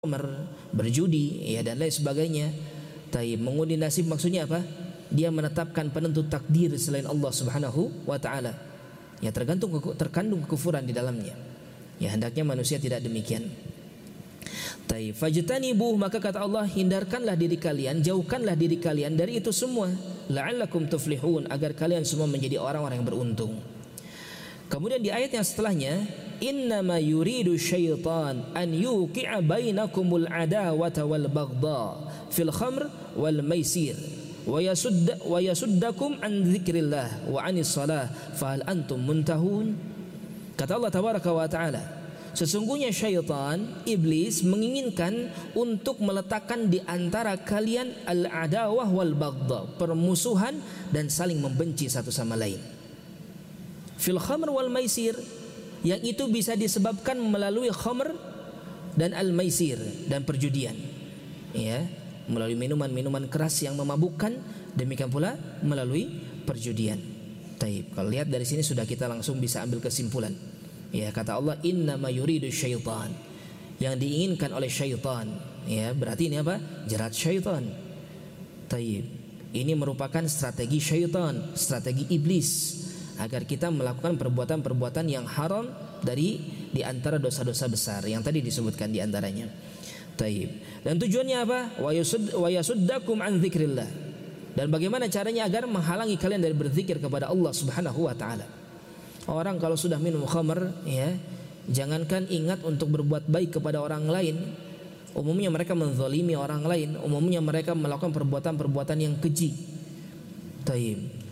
berjudi ya dan lain sebagainya. Tapi mengundi nasib maksudnya apa? Dia menetapkan penentu takdir selain Allah Subhanahu wa taala. Ya terkandung kekufuran di dalamnya. Ya hendaknya manusia tidak demikian. Tapi fajtanibuh, maka kata Allah, hindarkanlah diri kalian, jauhkanlah diri kalian dari itu semua, la'allakum tuflihun, agar kalian semua menjadi orang-orang yang beruntung. Kemudian di ayat yang setelahnya, innama yuridu syaitan an yuqi'a bainakumul adawata wal baghdha fil khamr wal maisir wa yasuddakum an dzikrillah wa anis salah fahal antum muntahun. Kata Allah tabaraka wa taala, sesungguhnya syaitan, iblis, menginginkan untuk meletakkan di antara kalian al-adawah wal baghdha, permusuhan dan saling membenci satu sama lain. Fil khamr wal maisir, yang itu bisa disebabkan melalui khamr dan al-maisir dan perjudian. Ya, melalui minuman-minuman keras yang memabukkan, demikian pula melalui perjudian. Taib. Kalau lihat dari sini sudah kita langsung bisa ambil kesimpulan. Ya, kata Allah, innama yuridu syaitan, yang diinginkan oleh syaitan. Ya, berarti ini apa? Jerat syaitan. Taib. Ini merupakan strategi syaitan, strategi iblis, agar kita melakukan perbuatan-perbuatan yang haram di antara dosa-dosa besar yang tadi disebutkan di antaranya. Taib. Dan tujuannya apa? Wa yasuddakum an dzikrillah. Dan bagaimana caranya agar menghalangi kalian dari berzikir kepada Allah Subhanahu wa taala. Orang kalau sudah minum khamr, ya, jangankan ingat untuk berbuat baik kepada orang lain, umumnya mereka menzalimi orang lain, umumnya mereka melakukan perbuatan-perbuatan yang keji. Taib.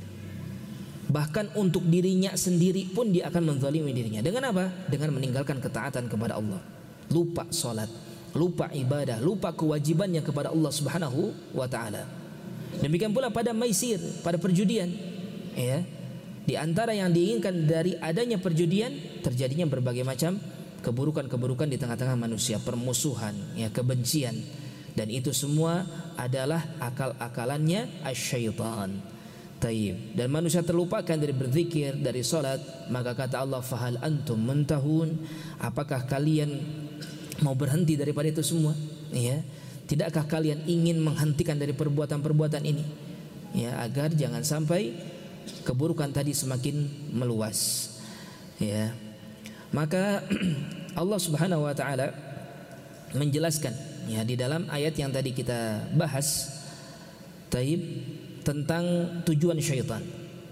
Bahkan untuk dirinya sendiri pun dia akan menzalimi dirinya. Dengan apa? Dengan meninggalkan ketaatan kepada Allah. Lupa salat, lupa ibadah, lupa kewajibannya kepada Allah Subhanahu wa taala. Demikian pula pada maisir, pada perjudian. Ya. Di antara yang diinginkan dari adanya perjudian, terjadinya berbagai macam keburukan-keburukan di tengah-tengah manusia, permusuhan, ya, kebencian. Dan itu semua adalah akal-akalannya asyaitan. Taib. Dan manusia terlupakan dari berzikir, dari salat, maka kata Allah, fahal antum muntahun, apakah kalian mau berhenti daripada itu semua? Ya. Tidakkah kalian ingin menghentikan dari perbuatan-perbuatan ini? Ya, agar jangan sampai keburukan tadi semakin meluas. Ya. Maka Allah Subhanahu wa taala menjelaskan, ya, di dalam ayat yang tadi kita bahas, taib, tentang tujuan syaitan.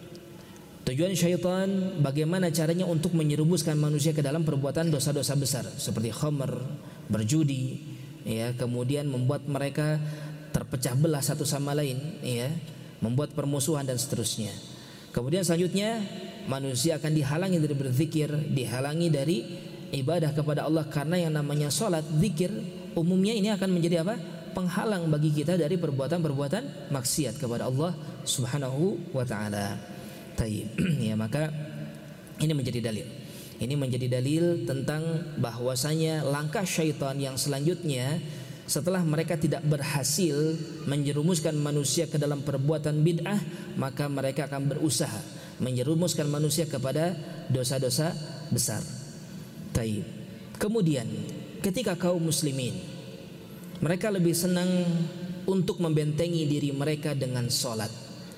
Tujuan syaitan bagaimana caranya untuk menyerumuskan manusia ke dalam perbuatan dosa-dosa besar seperti khamr, berjudi, ya, kemudian membuat mereka terpecah belah satu sama lain, ya, membuat permusuhan dan seterusnya. Kemudian selanjutnya manusia akan dihalangi dari berzikir, dihalangi dari ibadah kepada Allah, karena yang namanya salat, zikir, umumnya ini akan menjadi apa? Penghalang bagi kita dari perbuatan-perbuatan maksiat kepada Allah Subhanahu wa taala. Taib. Ya, maka ini menjadi dalil. Ini menjadi dalil tentang bahwasanya langkah syaitan yang selanjutnya, setelah mereka tidak berhasil menjerumuskan manusia ke dalam perbuatan bid'ah, maka mereka akan berusaha menjerumuskan manusia kepada dosa-dosa besar. Taib. Kemudian ketika kaum muslimin, mereka lebih senang untuk membentengi diri mereka dengan salat,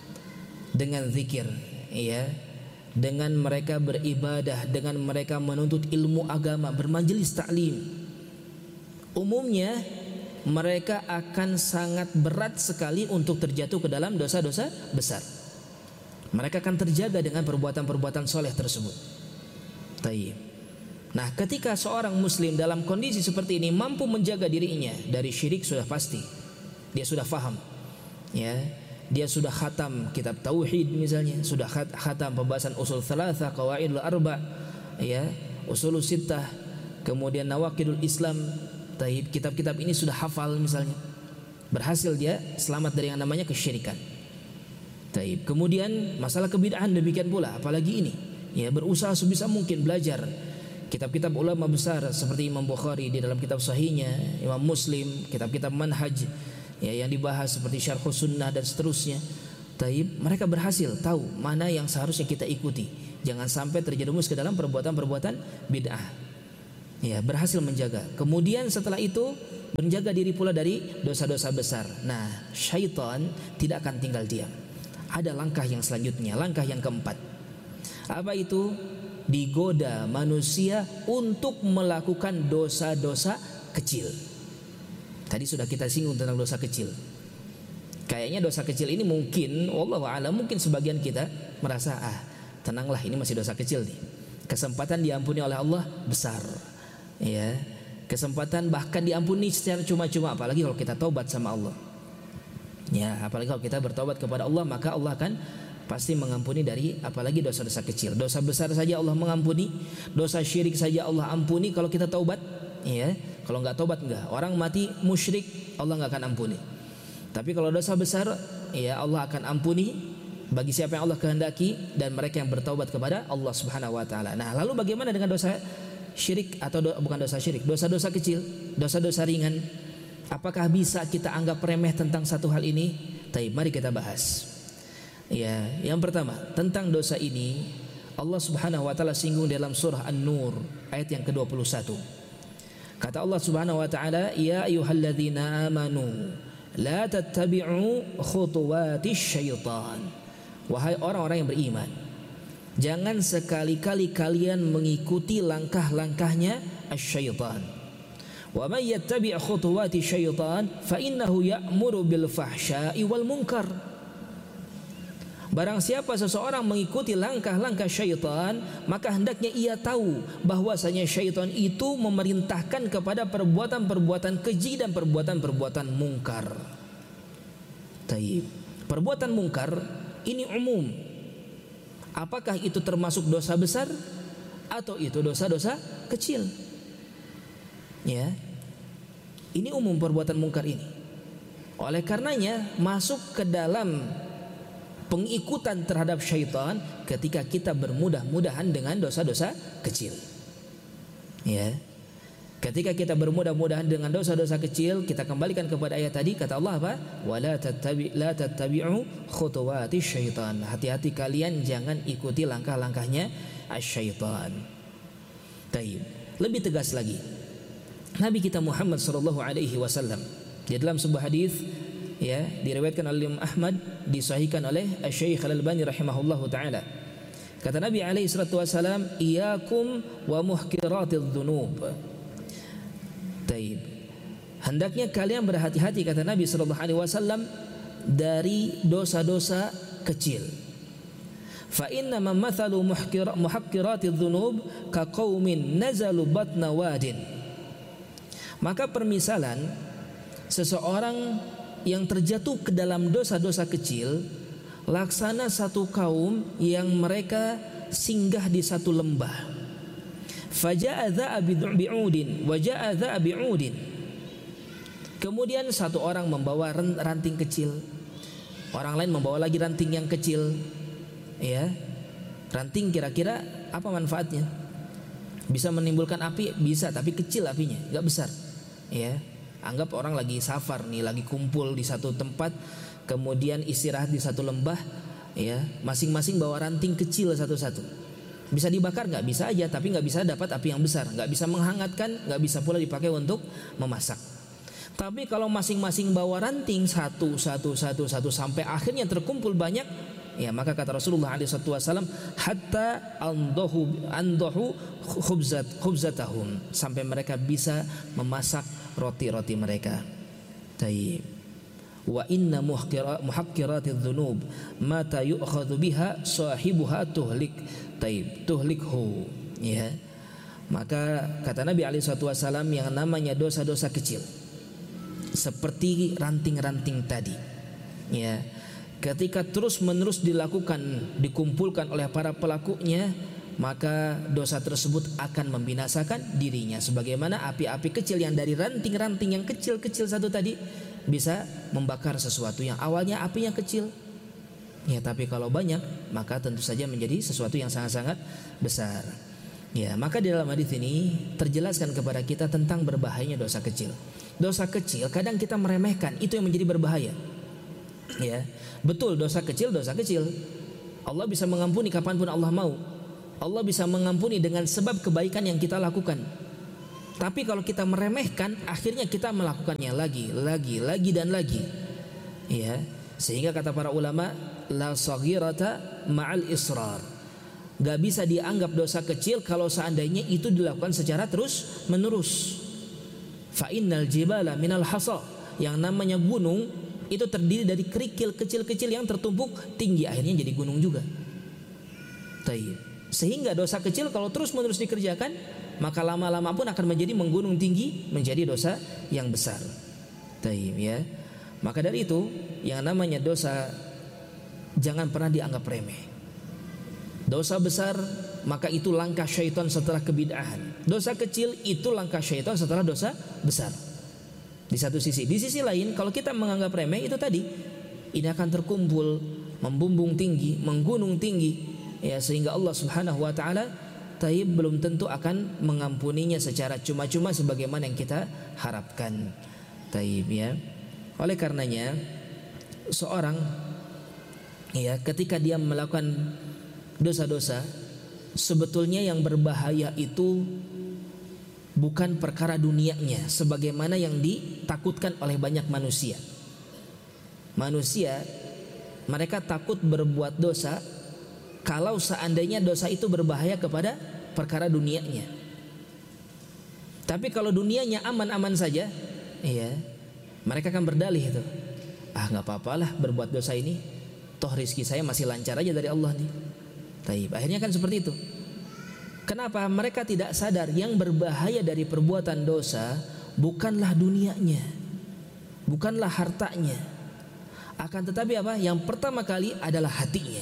dengan zikir, ya, dengan mereka beribadah, dengan mereka menuntut ilmu agama, bermajelis taklim. Umumnya mereka akan sangat berat sekali untuk terjatuh ke dalam dosa-dosa besar. Mereka akan terjaga dengan perbuatan-perbuatan soleh tersebut. Taib. Nah, ketika seorang muslim dalam kondisi seperti ini mampu menjaga dirinya dari syirik, sudah pasti dia sudah faham, ya, dia sudah khatam kitab tauhid misalnya, sudah khatam pembahasan usul tsalatsa, qawaidul arba, ya, usulus sittah, kemudian nawaqidul Islam. Taib, kitab-kitab ini sudah hafal misalnya, berhasil dia selamat dari yang namanya kesyirikan. Taib. Kemudian masalah kebid'ahan demikian pula, apalagi ini, ya, berusaha sebisa mungkin belajar kitab-kitab ulama besar seperti Imam Bukhari di dalam kitab sahihnya, Imam Muslim, kitab-kitab manhaj, ya, yang dibahas seperti Syarhus Sunnah dan seterusnya. Taib, mereka berhasil tahu mana yang seharusnya kita ikuti, jangan sampai terjerumus ke dalam perbuatan-perbuatan bid'ah. Ya, berhasil menjaga. Kemudian setelah itu menjaga diri pula dari dosa-dosa besar. Nah, syaitan tidak akan tinggal diam. Ada langkah yang selanjutnya, langkah yang keempat. Apa itu? Digoda manusia untuk melakukan dosa-dosa kecil. Tadi sudah kita singgung tentang dosa kecil. Kayaknya dosa kecil ini mungkin, wallahu a'lam, mungkin sebagian kita merasa, tenanglah, ini masih dosa kecil nih. Kesempatan diampuni oleh Allah besar. Ya. Kesempatan bahkan diampuni secara cuma-cuma, apalagi kalau kita taubat sama Allah. Ya, apalagi kalau kita bertobat kepada Allah, maka Allah akan pasti mengampuni dari apalagi dosa-dosa kecil. Dosa besar saja Allah mengampuni, dosa syirik saja Allah ampuni kalau kita taubat. Ya, kalau nggak taubat enggak. Orang mati musyrik Allah nggak akan ampuni. Tapi kalau dosa besar, ya Allah akan ampuni bagi siapa yang Allah kehendaki dan mereka yang bertaubat kepada Allah Subhanahu wa taala. Nah, lalu bagaimana dengan dosa syirik atau bukan dosa syirik, dosa-dosa kecil, dosa-dosa ringan? Apakah bisa kita anggap remeh tentang satu hal ini? Taib, mari kita bahas. Ya, yang pertama, tentang dosa ini Allah Subhanahu wa taala singgung dalam surah An-Nur ayat yang ke-21. Kata Allah Subhanahu wa taala, "Ya ayyuhalladzina amanu la tattabi'u khutuwatis syaitan." Wahai orang-orang yang beriman, jangan sekali-kali kalian mengikuti langkah-langkahnya asy-syaitan. Wa may yattabi' khutuwati syaitan fa innahu ya'muru bil fahsya'i wal munkar. Barang siapa seseorang mengikuti langkah-langkah syaitan, maka hendaknya ia tahu bahwasanya syaitan itu memerintahkan kepada perbuatan-perbuatan keji dan perbuatan-perbuatan mungkar. Taib. Perbuatan mungkar ini umum. Apakah itu termasuk dosa besar atau itu dosa-dosa kecil? Ya, ini umum perbuatan mungkar ini. Oleh karenanya masuk ke dalam pengikutan terhadap syaitan ketika kita bermudah-mudahan dengan dosa-dosa kecil. Ya, ketika kita bermudah-mudahan dengan dosa-dosa kecil, kita kembalikan kepada ayat tadi, kata Allah apa? Wala tattabi'u khutuwati syaitan. Hati-hati kalian jangan ikuti langkah-langkahnya asy-syaitan. Taib. Lebih tegas lagi, Nabi kita Muhammad sallallahu alaihi wasallam di dalam sebuah hadis, ya, diriwayatkan oleh Imam Ahmad, disahihkan oleh Asy-Syaikh Al-Albani rahimahullahu taala. Kata Nabi alaihi salatu wasallam, "Iyyakum wa muhqiratidz dzunub." Taib. Hendaknya kalian berhati-hati, kata Nabi sallallahu alaihi wasallam, dari dosa-dosa kecil. Fa inna mathalu muhaqqiratidz dzunub ka qaumin nazalu batna wadin. Maka permisalan seseorang yang terjatuh ke dalam dosa-dosa kecil laksana satu kaum yang mereka singgah di satu lembah. Faja'a dza'a bi'udin wa ja'a dza'a bi'udin. Kemudian satu orang membawa ranting kecil, orang lain membawa lagi ranting yang kecil. Ya, ranting kira-kira apa manfaatnya? Bisa menimbulkan api, bisa, tapi kecil apinya, enggak besar. Ya, anggap orang lagi safar nih, lagi kumpul di satu tempat, kemudian istirahat di satu lembah, ya, masing-masing bawa ranting kecil satu-satu. Bisa dibakar nggak? Bisa aja, tapi nggak bisa dapat api yang besar, nggak bisa menghangatkan, nggak bisa pula dipakai untuk memasak. Tapi kalau masing-masing bawa ranting satu sampai akhirnya terkumpul banyak, ya, maka kata Rasulullah SAW, hatta andahu khubzatahum, sampai mereka bisa memasak roti-roti mereka. Taib. Wa inna muhaqqiratidz dzunub mata yu'khadhu biha sahibuha tuhlik. Taib, tuhlikhu. Ya. Maka kata Nabi SAW, yang namanya dosa-dosa kecil seperti ranting-ranting tadi, ya, ketika terus-menerus dilakukan, dikumpulkan oleh para pelakunya, maka dosa tersebut akan membinasakan dirinya. Sebagaimana api-api kecil yang dari ranting-ranting yang kecil-kecil satu tadi bisa membakar sesuatu yang awalnya apinya kecil. Ya, tapi kalau banyak maka tentu saja menjadi sesuatu yang sangat-sangat besar. Ya, maka di dalam hadis ini terjelaskan kepada kita tentang berbahayanya dosa kecil. Dosa kecil kadang kita meremehkan, itu yang menjadi berbahaya. Ya, betul, dosa kecil. Allah bisa mengampuni kapanpun Allah mau. Allah bisa mengampuni dengan sebab kebaikan yang kita lakukan. Tapi kalau kita meremehkan, akhirnya kita melakukannya lagi dan lagi. Ya, sehingga kata para ulama, la saghirata ma'al israr. Gak bisa dianggap dosa kecil kalau seandainya itu dilakukan secara terus menerus. Fa innal jibala minal hasa. Yang namanya gunung itu terdiri dari kerikil kecil-kecil yang tertumpuk tinggi, akhirnya jadi gunung juga. Taib. Sehingga dosa kecil kalau terus menerus dikerjakan, maka lama-lama pun akan menjadi menggunung tinggi, menjadi dosa yang besar. Taib, ya. Maka dari itu, yang namanya dosa jangan pernah dianggap remeh. Dosa besar, maka itu langkah syaitan setelah kebid'ahan. Dosa kecil itu langkah syaitan setelah dosa besar. Di satu sisi. Di sisi lain, kalau kita menganggap remeh, itu tadi, ini akan terkumpul, membumbung tinggi, menggunung tinggi, ya, sehingga Allah Subhanahu wa taala taib belum tentu akan mengampuninya secara cuma-cuma sebagaimana yang kita harapkan. Taib, ya. Oleh karenanya seorang, ya, ketika dia melakukan dosa-dosa, sebetulnya yang berbahaya itu bukan perkara dunianya sebagaimana yang ditakutkan oleh banyak manusia. Manusia mereka takut berbuat dosa kalau seandainya dosa itu berbahaya kepada perkara dunianya. Tapi kalau dunianya aman-aman saja, ya, mereka akan berdalih itu. Nggak apa-apalah berbuat dosa ini, toh rizki saya masih lancar aja dari Allah nih. Taib. Akhirnya kan seperti itu. Kenapa? Mereka tidak sadar yang berbahaya dari perbuatan dosa bukanlah dunianya, bukanlah hartanya, akan tetapi apa? Yang pertama kali adalah hatinya.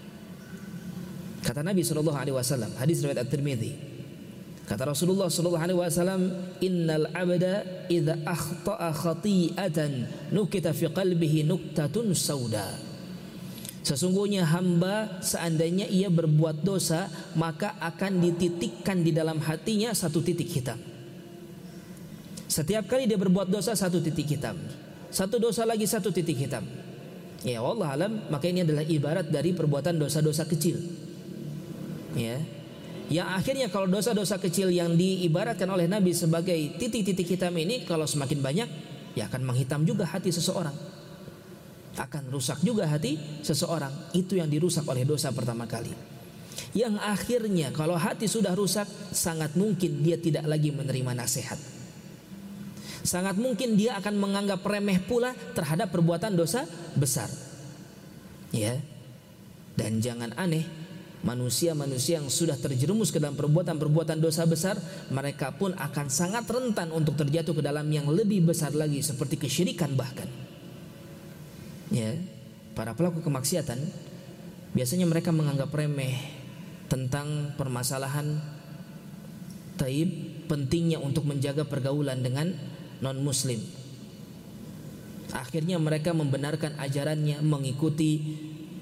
Kata Nabi SAW, hadis riwayat At-Tirmidzi, kata Rasulullah SAW, innal abda idza akhta'a khati'atan nukita fi qalbihi nuktatun sauda. Sesungguhnya hamba seandainya ia berbuat dosa, maka akan dititikkan di dalam hatinya satu titik hitam. Setiap kali dia berbuat dosa, satu titik hitam. Satu dosa lagi, satu titik hitam. Ya wallah alam, maka ini adalah ibarat dari perbuatan dosa-dosa kecil. Ya, yang akhirnya kalau dosa-dosa kecil yang diibaratkan oleh Nabi sebagai titik-titik hitam ini, kalau semakin banyak, ya akan menghitam juga hati seseorang, akan rusak juga hati seseorang. Itu yang dirusak oleh dosa pertama kali. Yang akhirnya kalau hati sudah rusak, sangat mungkin dia tidak lagi menerima nasihat. Sangat mungkin dia akan menganggap remeh pula terhadap perbuatan dosa besar. Ya. Dan jangan aneh, manusia-manusia yang sudah terjerumus ke dalam perbuatan-perbuatan dosa besar, mereka pun akan sangat rentan untuk terjatuh ke dalam yang lebih besar lagi, seperti kesyirikan bahkan. Ya, para pelaku kemaksiatan biasanya mereka menganggap remeh tentang permasalahan taib, pentingnya untuk menjaga pergaulan dengan non-muslim. Akhirnya mereka membenarkan ajarannya, mengikuti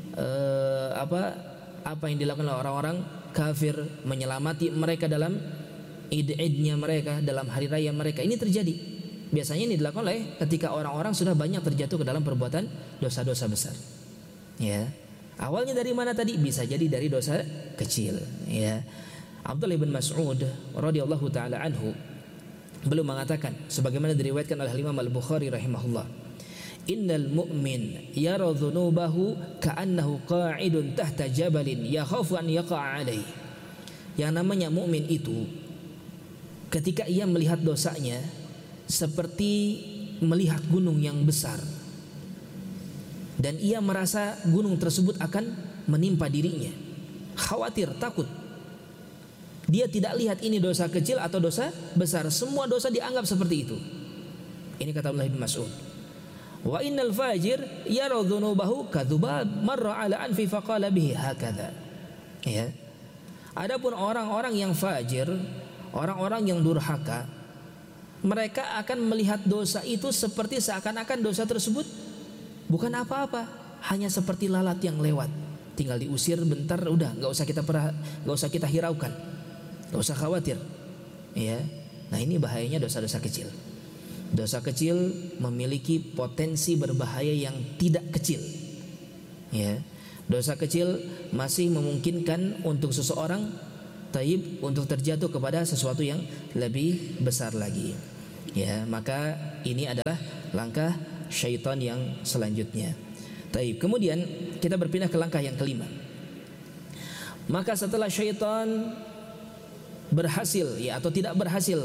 apa yang dilakukan oleh orang-orang kafir, menyelamati mereka dalam id-idnya mereka, dalam hari raya mereka. Ini terjadi. Biasanya ini dilakukan oleh ketika orang-orang sudah banyak terjatuh ke dalam perbuatan dosa-dosa besar. Ya. Awalnya dari mana tadi? Bisa jadi dari dosa kecil. Ya. Abdullah bin Mas'ud radhiyallahu taala anhu beliau mengatakan, sebagaimana diriwayatkan oleh Imam Al-Bukhari rahimahullah, innal mu'min yara dhunubahu ka'annahu qa'idun tahta jabalin yakhafu an yaqa'a alaihi. Yang namanya mukmin itu ketika ia melihat dosanya seperti melihat gunung yang besar, dan ia merasa gunung tersebut akan menimpa dirinya. Khawatir, takut. Dia tidak lihat ini dosa kecil atau dosa besar, semua dosa dianggap seperti itu. Ini kata Abdullah bin Mas'ud. Wa innal fajir yara dhunubahu kadzubab marra ala anfi faqala bihi hakadha. Ya. Adapun orang-orang yang fajir, orang-orang yang durhaka, mereka akan melihat dosa itu seperti seakan-akan dosa tersebut bukan apa-apa, hanya seperti lalat yang lewat, tinggal diusir bentar, udah nggak usah kita hiraukan, nggak usah khawatir. Ya, nah ini bahayanya dosa-dosa kecil. Dosa kecil memiliki potensi berbahaya yang tidak kecil. Ya, dosa kecil masih memungkinkan untuk seseorang taib untuk terjatuh kepada sesuatu yang lebih besar lagi. Ya, maka ini adalah langkah syaitan yang selanjutnya. Taib. Kemudian kita berpindah ke langkah yang kelima. Maka setelah syaitan berhasil ya atau tidak berhasil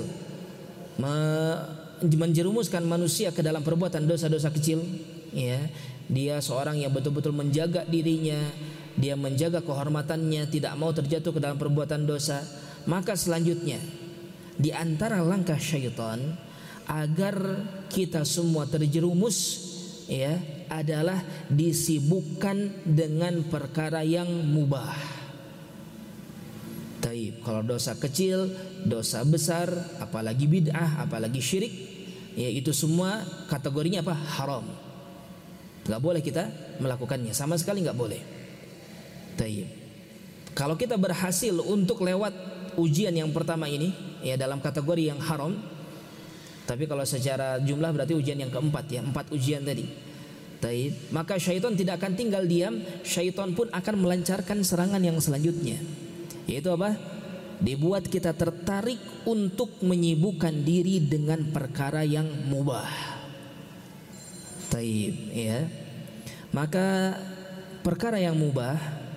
menjerumuskan manusia ke dalam perbuatan dosa-dosa kecil, ya, dia seorang yang betul-betul menjaga dirinya, dia menjaga kehormatannya, tidak mau terjatuh ke dalam perbuatan dosa. Maka selanjutnya di antara langkah syaitan agar kita semua terjerumus, ya, adalah disibukkan dengan perkara yang mubah. Taib. Kalau dosa kecil, dosa besar, apalagi bid'ah, apalagi syirik, ya itu semua kategorinya apa? Haram. Gak boleh kita melakukannya, sama sekali gak boleh. Taib. Kalau kita berhasil untuk lewat ujian yang pertama ini, ya dalam kategori yang haram, tapi kalau secara jumlah berarti ujian yang keempat, ya 4 ujian tadi. Taib. Maka syaitan tidak akan tinggal diam, syaitan pun akan melancarkan serangan yang selanjutnya. Yaitu apa? Dibuat kita tertarik untuk menyibukkan diri dengan perkara yang mubah. Taib, ya. Maka perkara yang mubah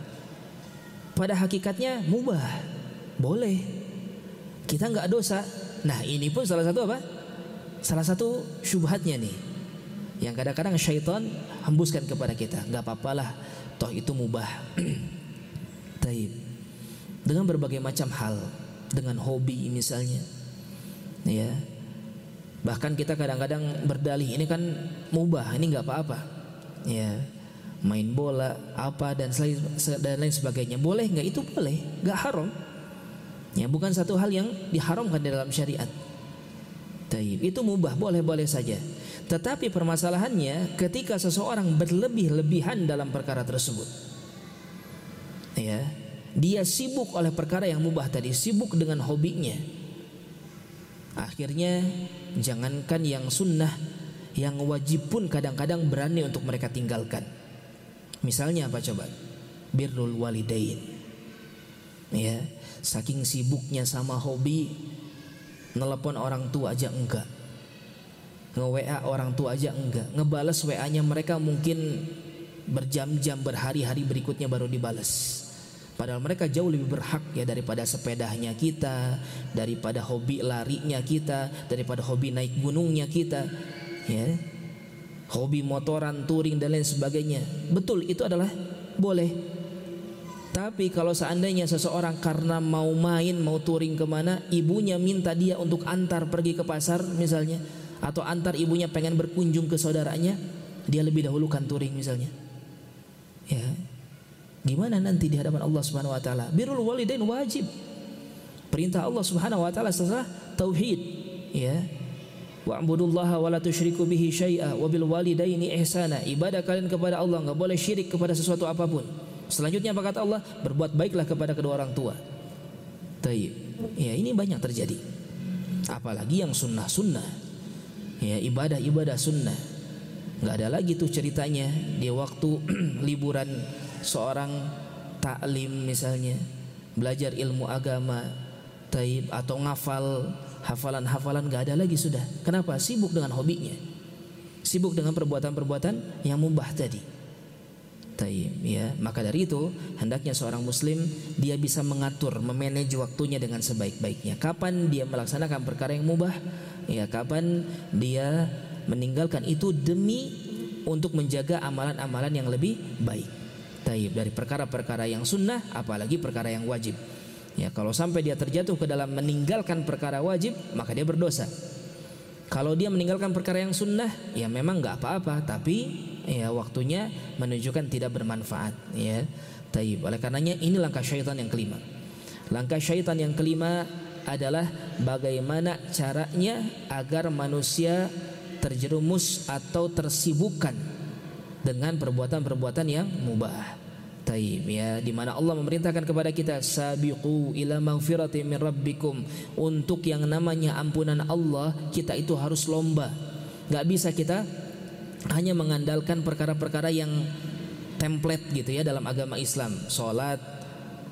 pada hakikatnya mubah, boleh, kita nggak dosa. Nah ini pun salah satu apa? Salah satu syubhatnya nih, yang kadang-kadang syaitan hembuskan kepada kita. Nggak apa-apalah, toh itu mubah. Taib. Dengan berbagai macam hal, dengan hobi misalnya, ya. Bahkan kita kadang-kadang berdalih ini kan mubah, ini nggak apa-apa, ya. Main bola apa dan lain sebagainya, boleh nggak? Itu boleh, nggak haram. Ya, bukan satu hal yang diharamkan di dalam syariat. Taib. Itu mubah, boleh-boleh saja. Tetapi permasalahannya ketika seseorang berlebih-lebihan dalam perkara tersebut, ya. Dia sibuk oleh perkara yang mubah tadi, sibuk dengan hobinya. Akhirnya jangankan yang sunnah, yang wajib pun kadang-kadang berani untuk mereka tinggalkan. Misalnya apa coba? Birrul walidain. Ya, saking sibuknya sama hobi, nelepon orang tua aja enggak, nge-WA orang tua aja enggak, ngebales WA-nya mereka mungkin berjam-jam, berhari-hari berikutnya baru dibales. Padahal mereka jauh lebih berhak ya daripada sepedanya kita, daripada hobi larinya kita, daripada hobi naik gunungnya kita, ya, hobi motoran, touring dan lain sebagainya. Betul, itu adalah boleh. Tapi kalau seandainya seseorang karena mau main, mau touring kemana, ibunya minta dia untuk antar pergi ke pasar misalnya, atau antar ibunya pengen berkunjung ke saudaranya, dia lebih dahulukan touring misalnya, ya. Gimana nanti di hadapan Allah Subhanahu wa taala? Birrul walidain wajib. Perintah Allah Subhanahu wa taala setelah tauhid, ya. Wa'budullaha wa la tusyriku bihi syai'a wa bil walidaini ihsana. Ibadah kalian kepada Allah, enggak boleh syirik kepada sesuatu apapun. Selanjutnya apa kata Allah? Berbuat baiklah kepada kedua orang tua. Taib. Ya, ini banyak terjadi. Apalagi yang sunnah-sunnah. Ya, ibadah-ibadah sunnah. Enggak ada lagi tuh ceritanya di waktu liburan seorang taklim misalnya, belajar ilmu agama, taib, atau ngafal hafalan-hafalan, gak ada lagi sudah. Kenapa? Sibuk dengan hobinya, sibuk dengan perbuatan-perbuatan yang mubah tadi. Taib, ya. Maka dari itu hendaknya seorang muslim dia bisa mengatur, memanage waktunya dengan sebaik-baiknya. Kapan dia melaksanakan perkara yang mubah, ya, kapan dia meninggalkan itu demi untuk menjaga amalan-amalan yang lebih baik. Taib, dari perkara-perkara yang sunnah, apalagi perkara yang wajib. Ya, kalau sampai dia terjatuh ke dalam meninggalkan perkara wajib, maka dia berdosa. Kalau dia meninggalkan perkara yang sunnah, ya memang nggak apa-apa, tapi ya waktunya menunjukkan tidak bermanfaat. Ya, taib. Oleh karenanya ini langkah syaitan yang kelima. Langkah syaitan yang kelima adalah bagaimana caranya agar manusia terjerumus atau tersibukkan dengan perbuatan-perbuatan yang mubah. Taib, ya, di mana Allah memerintahkan kepada kita sabiqu ila maghfirati min rabbikum. Untuk yang namanya ampunan Allah, kita itu harus lomba. Gak bisa kita hanya mengandalkan perkara-perkara yang template gitu ya dalam agama Islam. Salat,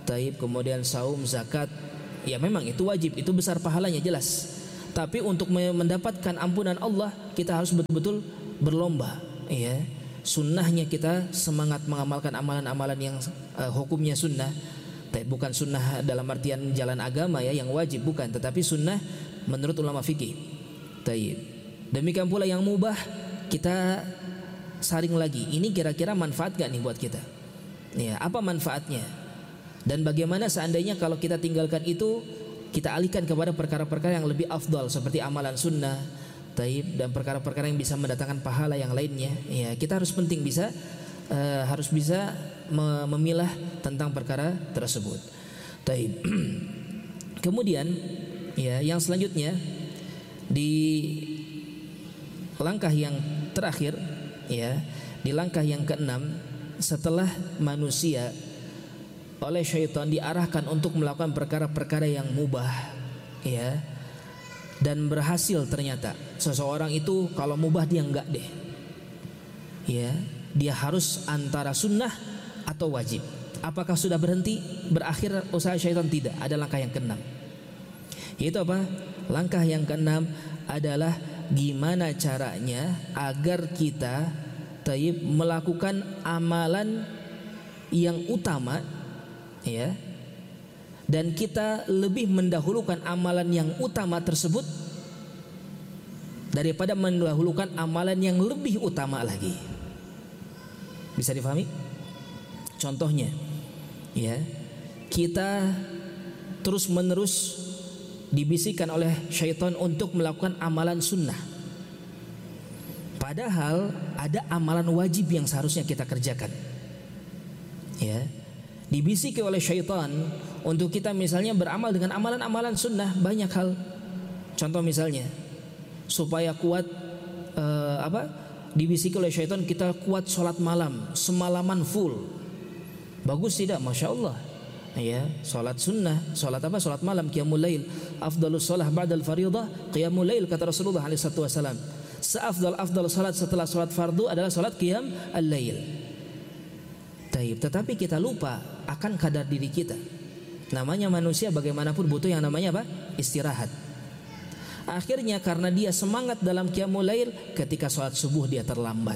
taib, kemudian saum, zakat, ya memang itu wajib, itu besar pahalanya jelas. Tapi untuk mendapatkan ampunan Allah kita harus betul-betul berlomba, ya. Sunnahnya kita semangat mengamalkan amalan-amalan yang hukumnya sunnah. Tapi bukan sunnah dalam artian jalan agama ya yang wajib, bukan, tetapi sunnah menurut ulama fikih. Taib. Demikian pula yang mubah kita saring lagi. Ini kira-kira manfaat gak nih buat kita? Ya, apa manfaatnya? Dan bagaimana seandainya kalau kita tinggalkan itu, kita alihkan kepada perkara-perkara yang lebih afdal seperti amalan sunnah, taib, dan perkara-perkara yang bisa mendatangkan pahala yang lainnya. Ya, kita harus bisa memilah tentang perkara tersebut. Taib. Kemudian ya, yang selanjutnya di langkah yang terakhir, ya, di langkah yang keenam, setelah manusia oleh syaitan diarahkan untuk melakukan perkara-perkara yang mubah, ya, dan berhasil, ternyata seseorang itu kalau mubah dia enggak deh, ya, dia harus antara sunnah atau wajib. Apakah sudah berhenti, berakhir usaha syaitan? Tidak. Ada langkah yang keenam. Itu apa? Langkah yang keenam adalah gimana caranya agar kita taib melakukan amalan yang utama, ya, dan kita lebih mendahulukan amalan yang utama tersebut daripada mendahulukan amalan yang lebih utama lagi. Bisa difahami? Contohnya, ya, kita terus menerus dibisikkan oleh syaitan untuk melakukan amalan sunnah, padahal ada amalan wajib yang seharusnya kita kerjakan, ya. Dibisiki oleh syaitan untuk kita misalnya beramal dengan amalan-amalan sunnah, banyak hal. Contoh misalnya, supaya kuat dibisiki oleh syaitan kita kuat sholat malam semalaman full. Bagus tidak? Masya Allah, ya, sholat sunnah, sholat apa? Sholat malam, qiyamul lail. Afdalus sholah ba'dal faridah qiyamul lail, kata Rasulullah SAW. Seafdal sholat setelah sholat fardu adalah sholat qiyam al-lail. Tetapi kita lupa akan kadar diri kita. Namanya manusia bagaimanapun butuh yang namanya apa? Istirahat. Akhirnya karena dia semangat dalam qiyamul lail, ketika sholat subuh dia terlambat.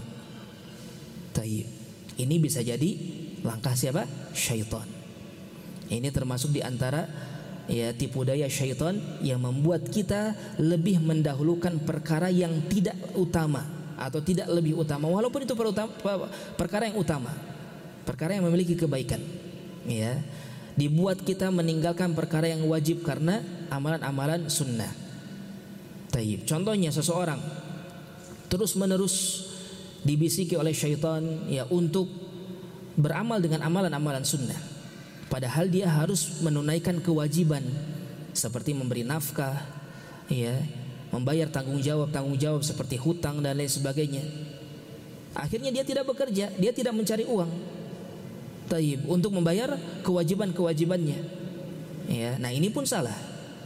Ini bisa jadi langkah siapa? Syaitan. Ini termasuk di antara ya tipu daya syaitan yang membuat kita lebih mendahulukan perkara yang tidak utama atau tidak lebih utama, walaupun itu perkara yang utama, perkara yang memiliki kebaikan, ya, dibuat kita meninggalkan perkara yang wajib karena amalan-amalan sunnah. Contohnya seseorang terus menerus dibisiki oleh syaitan ya untuk beramal dengan amalan-amalan sunnah, padahal dia harus menunaikan kewajiban seperti memberi nafkah, ya, membayar tanggung jawab seperti hutang dan lain sebagainya. Akhirnya dia tidak bekerja, dia tidak mencari uang untuk membayar kewajiban-kewajibannya, ya. Nah, ini pun salah.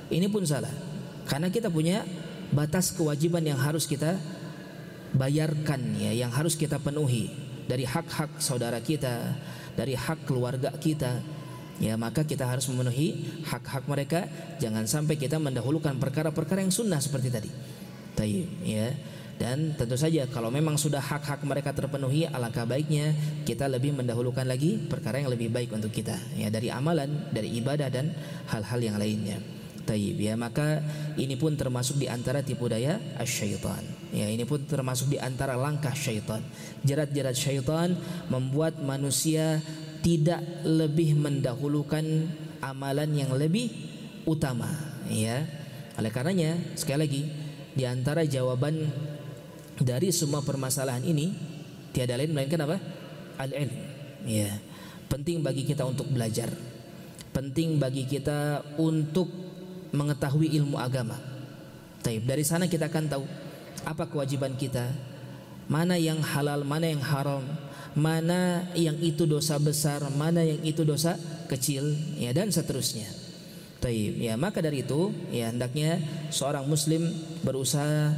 Karena kita punya batas kewajiban yang harus kita bayarkan, ya, yang harus kita penuhi, dari hak-hak saudara kita, dari hak keluarga kita, ya, maka kita harus memenuhi hak-hak mereka. Jangan sampai kita mendahulukan perkara-perkara yang sunnah seperti tadi. Ya. Dan tentu saja kalau memang sudah hak-hak mereka terpenuhi, alangkah baiknya kita lebih mendahulukan lagi perkara yang lebih baik untuk kita, ya, dari amalan, dari ibadah dan hal-hal yang lainnya. Ya, maka ini pun termasuk di antara tipu daya syaitan. Ya, ini pun termasuk di antara langkah syaitan. Jerat-jerat syaitan membuat manusia tidak lebih mendahulukan amalan yang lebih utama, ya. Oleh karenanya, sekali lagi, di antara jawaban dari semua permasalahan ini tiada lain melainkan apa? Al-ilm. Ya. Penting bagi kita untuk belajar. Penting bagi kita untuk mengetahui ilmu agama. Dari sana kita akan tahu apa kewajiban kita, mana yang halal, mana yang haram, mana yang itu dosa besar, mana yang itu dosa kecil, ya, dan seterusnya. Ya, maka dari itu, ya, hendaknya seorang muslim berusaha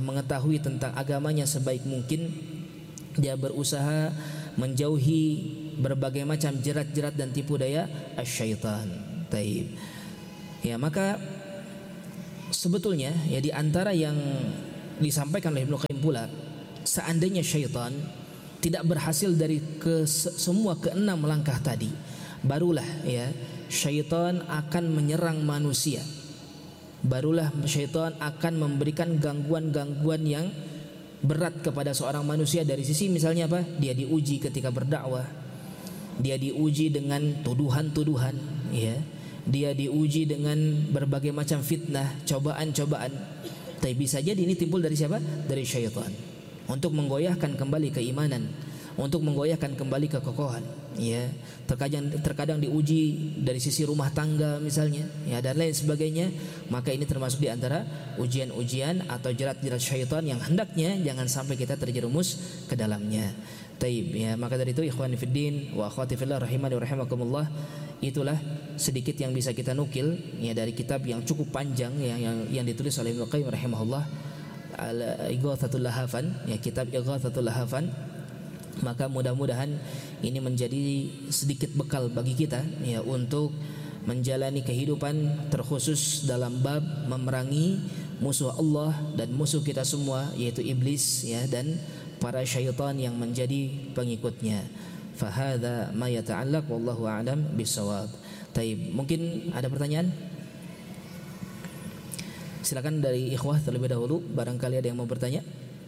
mengetahui tentang agamanya sebaik mungkin. Dia berusaha menjauhi berbagai macam jerat-jerat dan tipu daya syaitan. Taib. Ya, maka sebetulnya ya di antara yang disampaikan oleh Ibnu Qayyim pula, seandainya syaitan tidak berhasil dari semua keenam langkah tadi, barulah ya syaitan akan menyerang manusia. Barulah syaitan akan memberikan gangguan-gangguan yang berat kepada seorang manusia dari sisi misalnya apa? Dia diuji ketika berdakwah. Dia diuji dengan tuduhan-tuduhan, ya. Dia diuji dengan berbagai macam fitnah, cobaan-cobaan. Tapi bisa jadi ini timbul dari siapa? Dari syaitan. Untuk menggoyahkan kembali keimanan, untuk menggoyahkan kembali kekokohan, ya. Terkadang diuji dari sisi rumah tangga misalnya, ya, dan lain sebagainya. Maka ini termasuk di antara ujian-ujian atau jerat-jerat syaitan yang hendaknya jangan sampai kita terjerumus ke dalamnya. Taib, ya, maka dari itu ikhwani fiddin wa akhwati fillah rahimani wa rahimakumullah, itulah sedikit yang bisa kita nukil ya dari kitab yang cukup panjang yang ditulis oleh Ibnu Qayyim rahimahullah, Ighathatul Lahafan, ya, kitab Ighathatul Lahafan. Maka mudah-mudahan ini menjadi sedikit bekal bagi kita ya untuk menjalani kehidupan terkhusus dalam bab memerangi musuh Allah dan musuh kita semua, yaitu iblis, ya, dan para syaitan yang menjadi pengikutnya. Fahadha ma yata'allaq wallahu a'lam bisawab. Taib, mungkin ada pertanyaan? Silakan dari ikhwah terlebih dahulu, barangkali ada yang mau bertanya.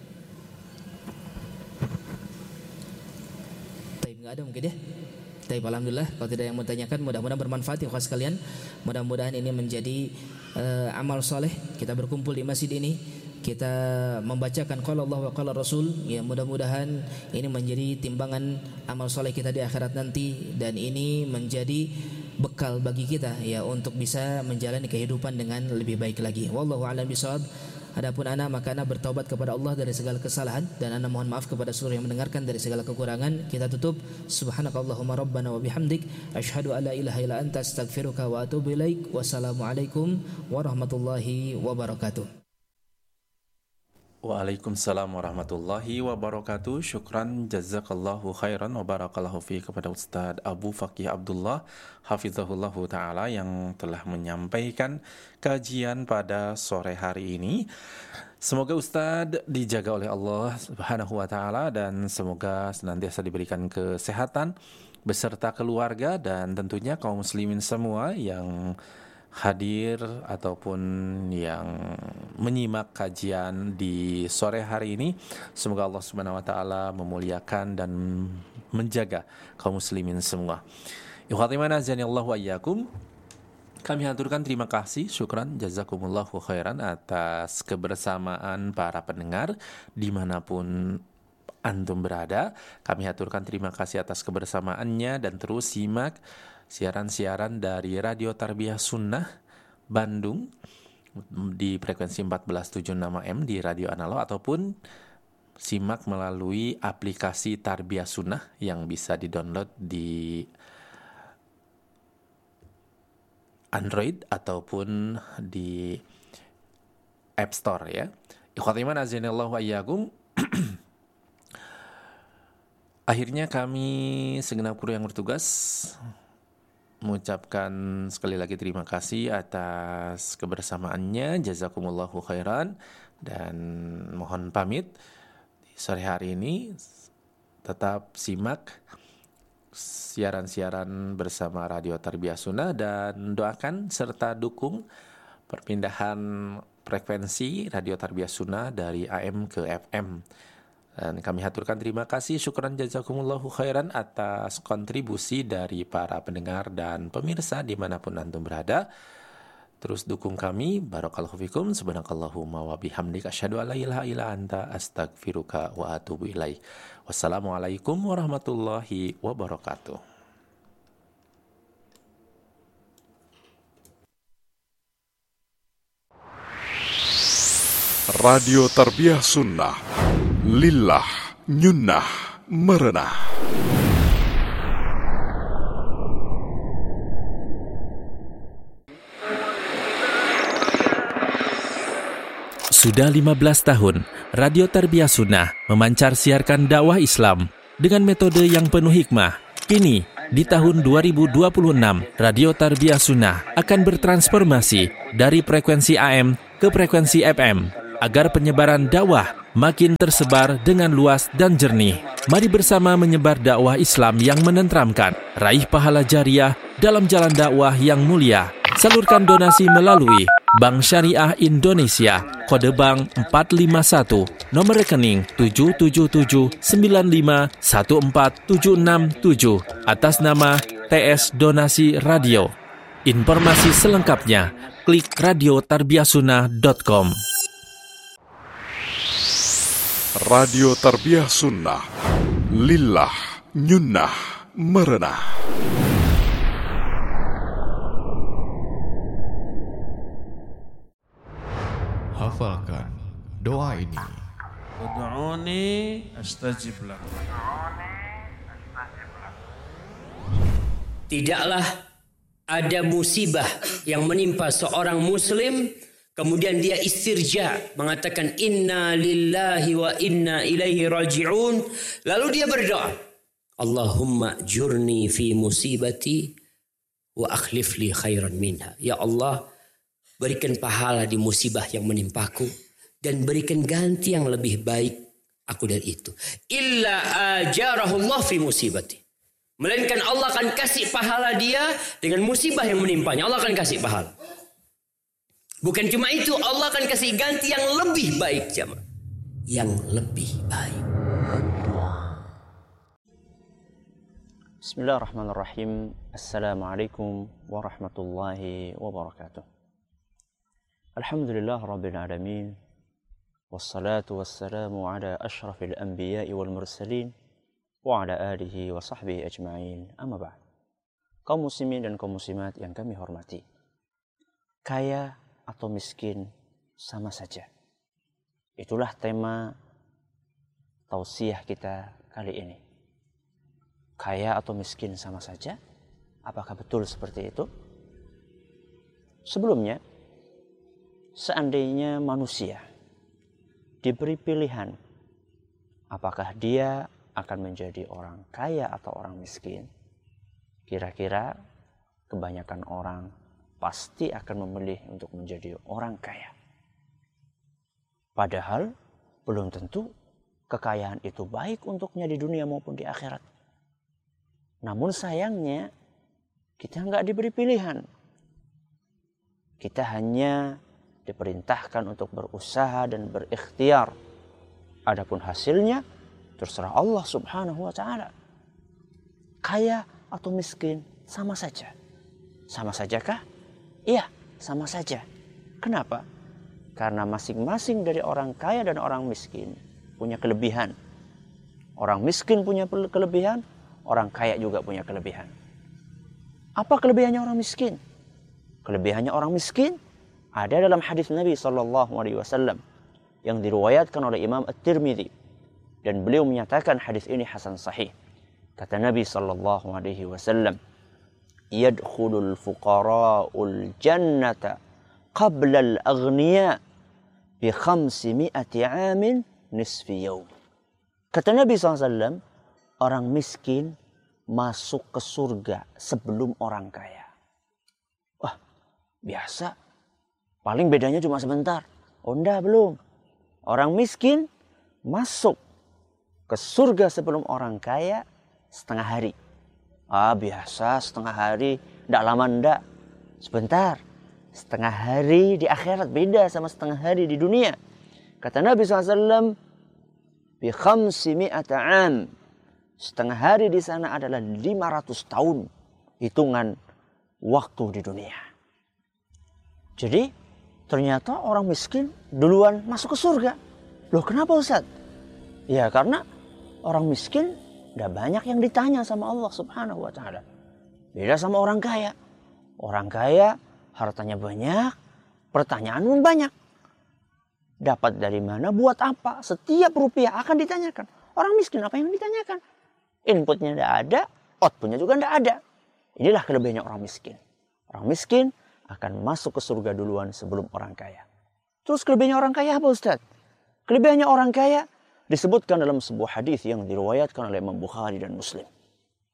Taib, enggak ada mungkin ya. Taib, alhamdulillah. Kalau tidak yang mau tanyakan, mudah-mudahan bermanfaat ikhwah sekalian. Mudah-mudahan ini menjadi amal soleh. Kita berkumpul di masjid ini, kita membacakan qala Allah wa qala Rasul, ya, mudah-mudahan ini menjadi timbangan amal soleh kita di akhirat nanti, dan ini menjadi bekal bagi kita ya untuk bisa menjalani kehidupan dengan lebih baik lagi. Wallahu a'lam bishawab. Adapun ana, maka ana bertaubat kepada Allah dari segala kesalahan, dan ana mohon maaf kepada seluruh yang mendengarkan dari segala kekurangan. Kita tutup, subhanakallahumma rabbana wa bihamdik, asyhadu an la ilaha illa anta, astaghfiruka wa atubu ilaik. Wassalamualaikum warahmatullahi wabarakatuh. Waalaikumsalam warahmatullahi wabarakatuh. Syukran jazakallahu khairan wa barakallahu fi kepada Ustaz Abu Faqih Abdullah hafizahullahu ta'ala yang telah menyampaikan kajian pada sore hari ini. Semoga Ustaz dijaga oleh Allah subhanahu wa ta'ala, dan semoga senantiasa diberikan kesehatan beserta keluarga, dan tentunya kaum muslimin semua yang hadir ataupun yang menyimak kajian di sore hari ini. Semoga Allah Subhanahu wa taala memuliakan dan menjaga kaum muslimin semua. Ikhwatimana azanillahu wa iyyakum. Kami haturkan terima kasih, syukran, jazakumullahu khairan atas kebersamaan para pendengar dimanapun antum berada. Kami haturkan terima kasih atas kebersamaannya, dan terus simak siaran-siaran dari Radio Tarbiyah Sunnah Bandung di frekuensi 1476 AM di radio analog, ataupun simak melalui aplikasi Tarbiyah Sunnah yang bisa di-download di Android ataupun di App Store, ya. Ikhwatiman azinallahu wa iyyakum. Akhirnya kami segenap kru yang bertugas mengucapkan sekali lagi terima kasih atas kebersamaannya, jazakumullahu khairan, dan mohon pamit di sore hari ini. Tetap simak siaran-siaran bersama Radio Tarbiyah Sunnah, dan doakan serta dukung perpindahan frekuensi Radio Tarbiyah Sunnah dari AM ke FM. Dan kami haturkan terima kasih, syukran jazakumullahu khairan atas kontribusi dari para pendengar dan pemirsa dimanapun antum berada. Terus dukung kami, barakallahu fikum, subhanakallahumma wa bihamdik, asyhadu an la ilaha illa anta, astaghfiruka wa atubu ilaik. Wassalamualaikum warahmatullahi wabarakatuh. Radio Tarbiyah Sunnah, lillah nyunnah merenah. Sudah 15 tahun, Radio Tarbiyah Sunnah memancar siarkan dakwah Islam dengan metode yang penuh hikmah, Kini, di tahun 2026, Radio Tarbiyah Sunnah akan bertransformasi dari frekuensi AM ke frekuensi FM agar penyebaran dakwah makin tersebar dengan luas dan jernih. Mari bersama menyebar dakwah Islam yang menenteramkan, raih pahala jariah dalam jalan dakwah yang mulia. Salurkan donasi melalui Bank Syariah Indonesia, kode bank 451, nomor rekening 777951476 atas nama TS Donasi Radio. Informasi selengkapnya klik radiotarbiyahsunnah.com. Radio Tarbiyah Sunnah, lillah, nyunnah, merenah. Hafalkan doa ini. Ud'uni astajib lakum. Tidaklah ada musibah yang menimpa seorang muslim kemudian dia istirja mengatakan inna lillahi wa inna ilaihi raji'un, lalu dia berdoa, Allahumma jurni fi musibati wa akhlif li khairan minha. Ya Allah, berikan pahala di musibah yang menimpaku dan berikan ganti yang lebih baik aku dari itu. Illa ajarahullah fi musibati. Melainkan Allah akan kasih pahala dia dengan musibah yang menimpanya. Allah akan kasih pahala. Bukan cuma itu, Allah akan kasih ganti yang lebih baik, jemaah. Yang lebih baik. Bismillahirrahmanirrahim. Assalamualaikum warahmatullahi wabarakatuh. Alhamdulillah Rabbil Alamin. Wassalatu wassalamu ala ashrafil anbiya'i wal mursalin wa ala alihi wa sahbihi ajma'in. Amma ba'd. Kaum muslimin dan kaum muslimat yang kami hormati, kaya atau miskin sama saja. Itulah tema tausiah kita kali ini. Kaya atau miskin sama saja? Apakah betul seperti itu? Sebelumnya, seandainya manusia diberi pilihan apakah dia akan menjadi orang kaya atau orang miskin, kira-kira kebanyakan orang pasti akan memilih untuk menjadi orang kaya. Padahal belum tentu kekayaan itu baik untuknya di dunia maupun di akhirat. Namun sayangnya kita nggak diberi pilihan. Kita hanya diperintahkan untuk berusaha dan berikhtiar. Adapun hasilnya terserah Allah Subhanahu wa taala. Kaya atau miskin sama saja. Sama sajakah? Iya, sama saja. Kenapa? Karena masing-masing dari orang kaya dan orang miskin punya kelebihan. Orang miskin punya kelebihan, orang kaya juga punya kelebihan. Apa kelebihannya orang miskin? Kelebihannya orang miskin ada dalam hadis Nabi SAW yang diriwayatkan oleh Imam At-Tirmidzi, dan beliau menyatakan hadis ini hasan sahih. Kata Nabi SAW, yadkhulul fuqara'ul jannata qabla al-aghniya bi 500 amin nisfi yawm. Kata Nabi SAW, orang miskin masuk ke surga sebelum orang kaya. Wah, biasa. Paling bedanya cuma sebentar. Oh enggak, belum. Orang miskin masuk ke surga sebelum orang kaya setengah hari. Biasa setengah hari, enggak lama enggak. Sebentar. Setengah hari di akhirat beda sama setengah hari di dunia. Kata Nabi SAW, bi 500 am. Setengah hari di sana adalah 500 tahun hitungan waktu di dunia. Jadi ternyata orang miskin duluan masuk ke surga. Loh kenapa Ustaz? Ya karena orang miskin tidak banyak yang ditanya sama Allah Subhanahu wa taala. Beda sama orang kaya. Orang kaya hartanya banyak, pertanyaan pun banyak. Dapat dari mana, buat apa? Setiap rupiah akan ditanyakan. Orang miskin apa yang ditanyakan? Inputnya tidak ada, outputnya juga tidak ada. Inilah kelebihannya orang miskin. Orang miskin akan masuk ke surga duluan sebelum orang kaya. Terus kelebihannya orang kaya apa Ustaz? Kelebihannya orang kaya disebutkan dalam sebuah hadis yang diriwayatkan oleh Imam Bukhari dan Muslim.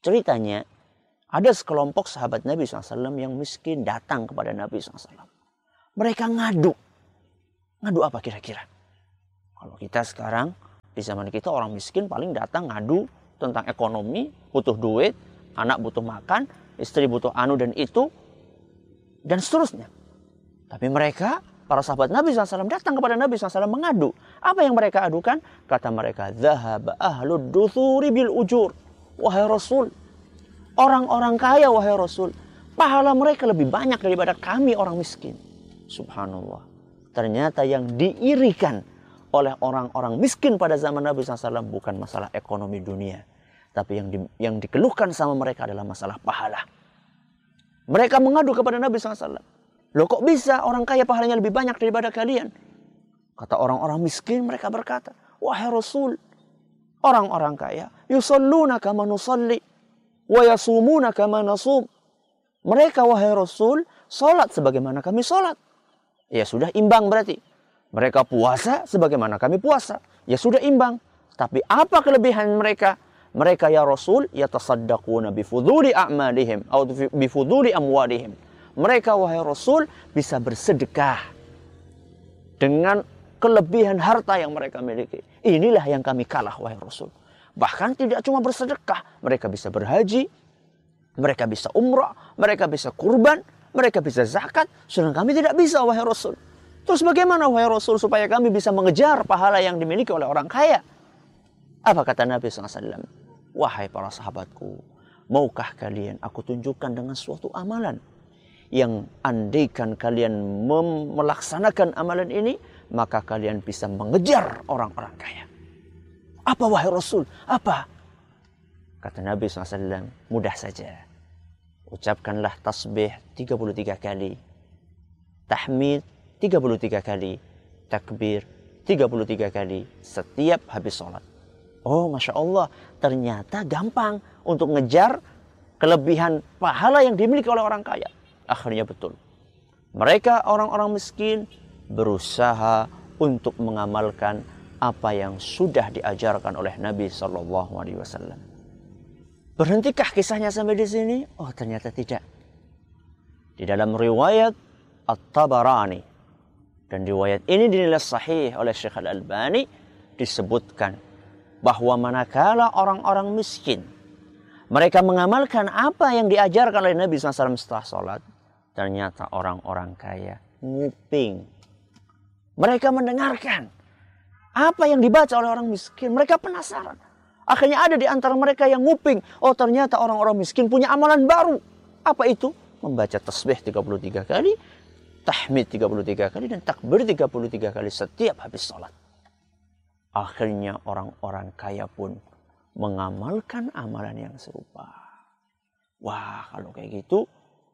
Ceritanya, ada sekelompok sahabat Nabi SAW yang miskin datang kepada Nabi SAW. Mereka ngadu. Ngadu apa kira-kira? Kalau kita sekarang, di zaman kita orang miskin paling datang ngadu tentang ekonomi, butuh duit, anak butuh makan, istri butuh anu dan itu, dan seterusnya. Tapi mereka, para sahabat Nabi SAW datang kepada Nabi SAW mengadu. Apa yang mereka adukan? Kata mereka, "Dhahaba ahlud duthuri bil ujur." Wahai Rasul, orang-orang kaya wahai Rasul, pahala mereka lebih banyak daripada kami orang miskin. Subhanallah. Ternyata yang diirikan oleh orang-orang miskin pada zaman Nabi SAW bukan masalah ekonomi dunia. Tapi yang dikeluhkan sama mereka adalah masalah pahala. Mereka mengadu kepada Nabi SAW. Loh kok bisa orang kaya pahalanya lebih banyak daripada kalian? Kata orang-orang miskin, mereka berkata, "Wahai Rasul, orang-orang kaya yusalluna kama nusalli wa yasumuna kama nasum." Mereka wahai Rasul salat sebagaimana kami salat. Ya sudah imbang berarti. Mereka puasa sebagaimana kami puasa. Ya sudah imbang. Tapi apa kelebihan mereka? Mereka ya Rasul yatasaddaquna bifuduli a'malihim atau bifuduli amwalihim. Mereka wahai Rasul bisa bersedekah dengan kelebihan harta yang mereka miliki. Inilah yang kami kalah wahai Rasul. Bahkan tidak cuma bersedekah, mereka bisa berhaji, mereka bisa umrah, mereka bisa kurban, mereka bisa zakat, sedangkan kami tidak bisa wahai Rasul. Terus bagaimana wahai Rasul supaya kami bisa mengejar pahala yang dimiliki oleh orang kaya? Apa kata Nabi SAW? Wahai para sahabatku, maukah kalian aku tunjukkan dengan suatu amalan yang andaikan kalian melaksanakan amalan ini, maka kalian bisa mengejar orang-orang kaya. Apa wahai Rasul? Apa? Kata Nabi SAW, mudah saja. Ucapkanlah tasbih 33 kali. Tahmid 33 kali. Takbir 33 kali setiap habis sholat. Oh Masya Allah, ternyata gampang untuk ngejar kelebihan pahala yang dimiliki oleh orang kaya. Akhirnya betul. Mereka orang-orang miskin berusaha untuk mengamalkan apa yang sudah diajarkan oleh Nabi SAW. Berhentikah kisahnya sampai di sini? Oh ternyata tidak. Di dalam riwayat At-Tabarani, dan riwayat ini dinilai sahih oleh Syekh Al-Albani, disebutkan bahwa manakala orang-orang miskin mereka mengamalkan apa yang diajarkan oleh Nabi SAW setelah sholat, ternyata orang-orang kaya nguping. Mereka mendengarkan apa yang dibaca oleh orang miskin. Mereka penasaran. Akhirnya ada di antara mereka yang nguping. Oh ternyata orang-orang miskin punya amalan baru. Apa itu? Membaca tasbih 33 kali, tahmid 33 kali, dan takbir 33 kali setiap habis sholat. Akhirnya orang-orang kaya pun mengamalkan amalan yang serupa. Wah kalau kayak gitu,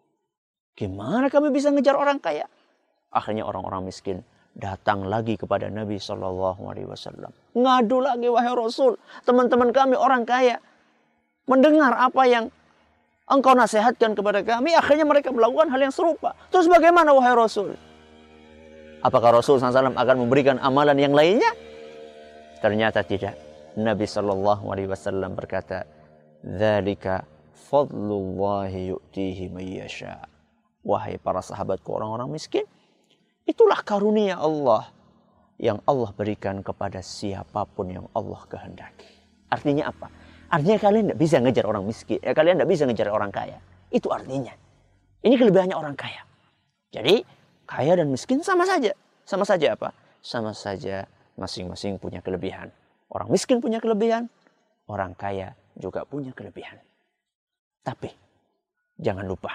gimana kami bisa ngejar orang kaya? Akhirnya orang-orang miskin datang lagi kepada Nabi SAW. Ngadu lagi wahai Rasul. Teman-teman kami orang kaya mendengar apa yang engkau nasihatkan kepada kami. Akhirnya mereka melakukan hal yang serupa. Terus bagaimana wahai Rasul? Apakah Rasul SAW akan memberikan amalan yang lainnya? Ternyata tidak. Nabi SAW berkata, "Dzalika fadlullahi yu'tihi man yasha." Wahai para sahabatku orang-orang miskin, itulah karunia Allah yang Allah berikan kepada siapapun yang Allah kehendaki. Artinya apa? Artinya kalian tidak bisa ngejar orang miskin. Kalian tidak bisa ngejar orang kaya. Itu artinya. Ini kelebihannya orang kaya. Jadi kaya dan miskin sama saja. Sama saja apa? Sama saja masing-masing punya kelebihan. Orang miskin punya kelebihan. Orang kaya juga punya kelebihan. Tapi jangan lupa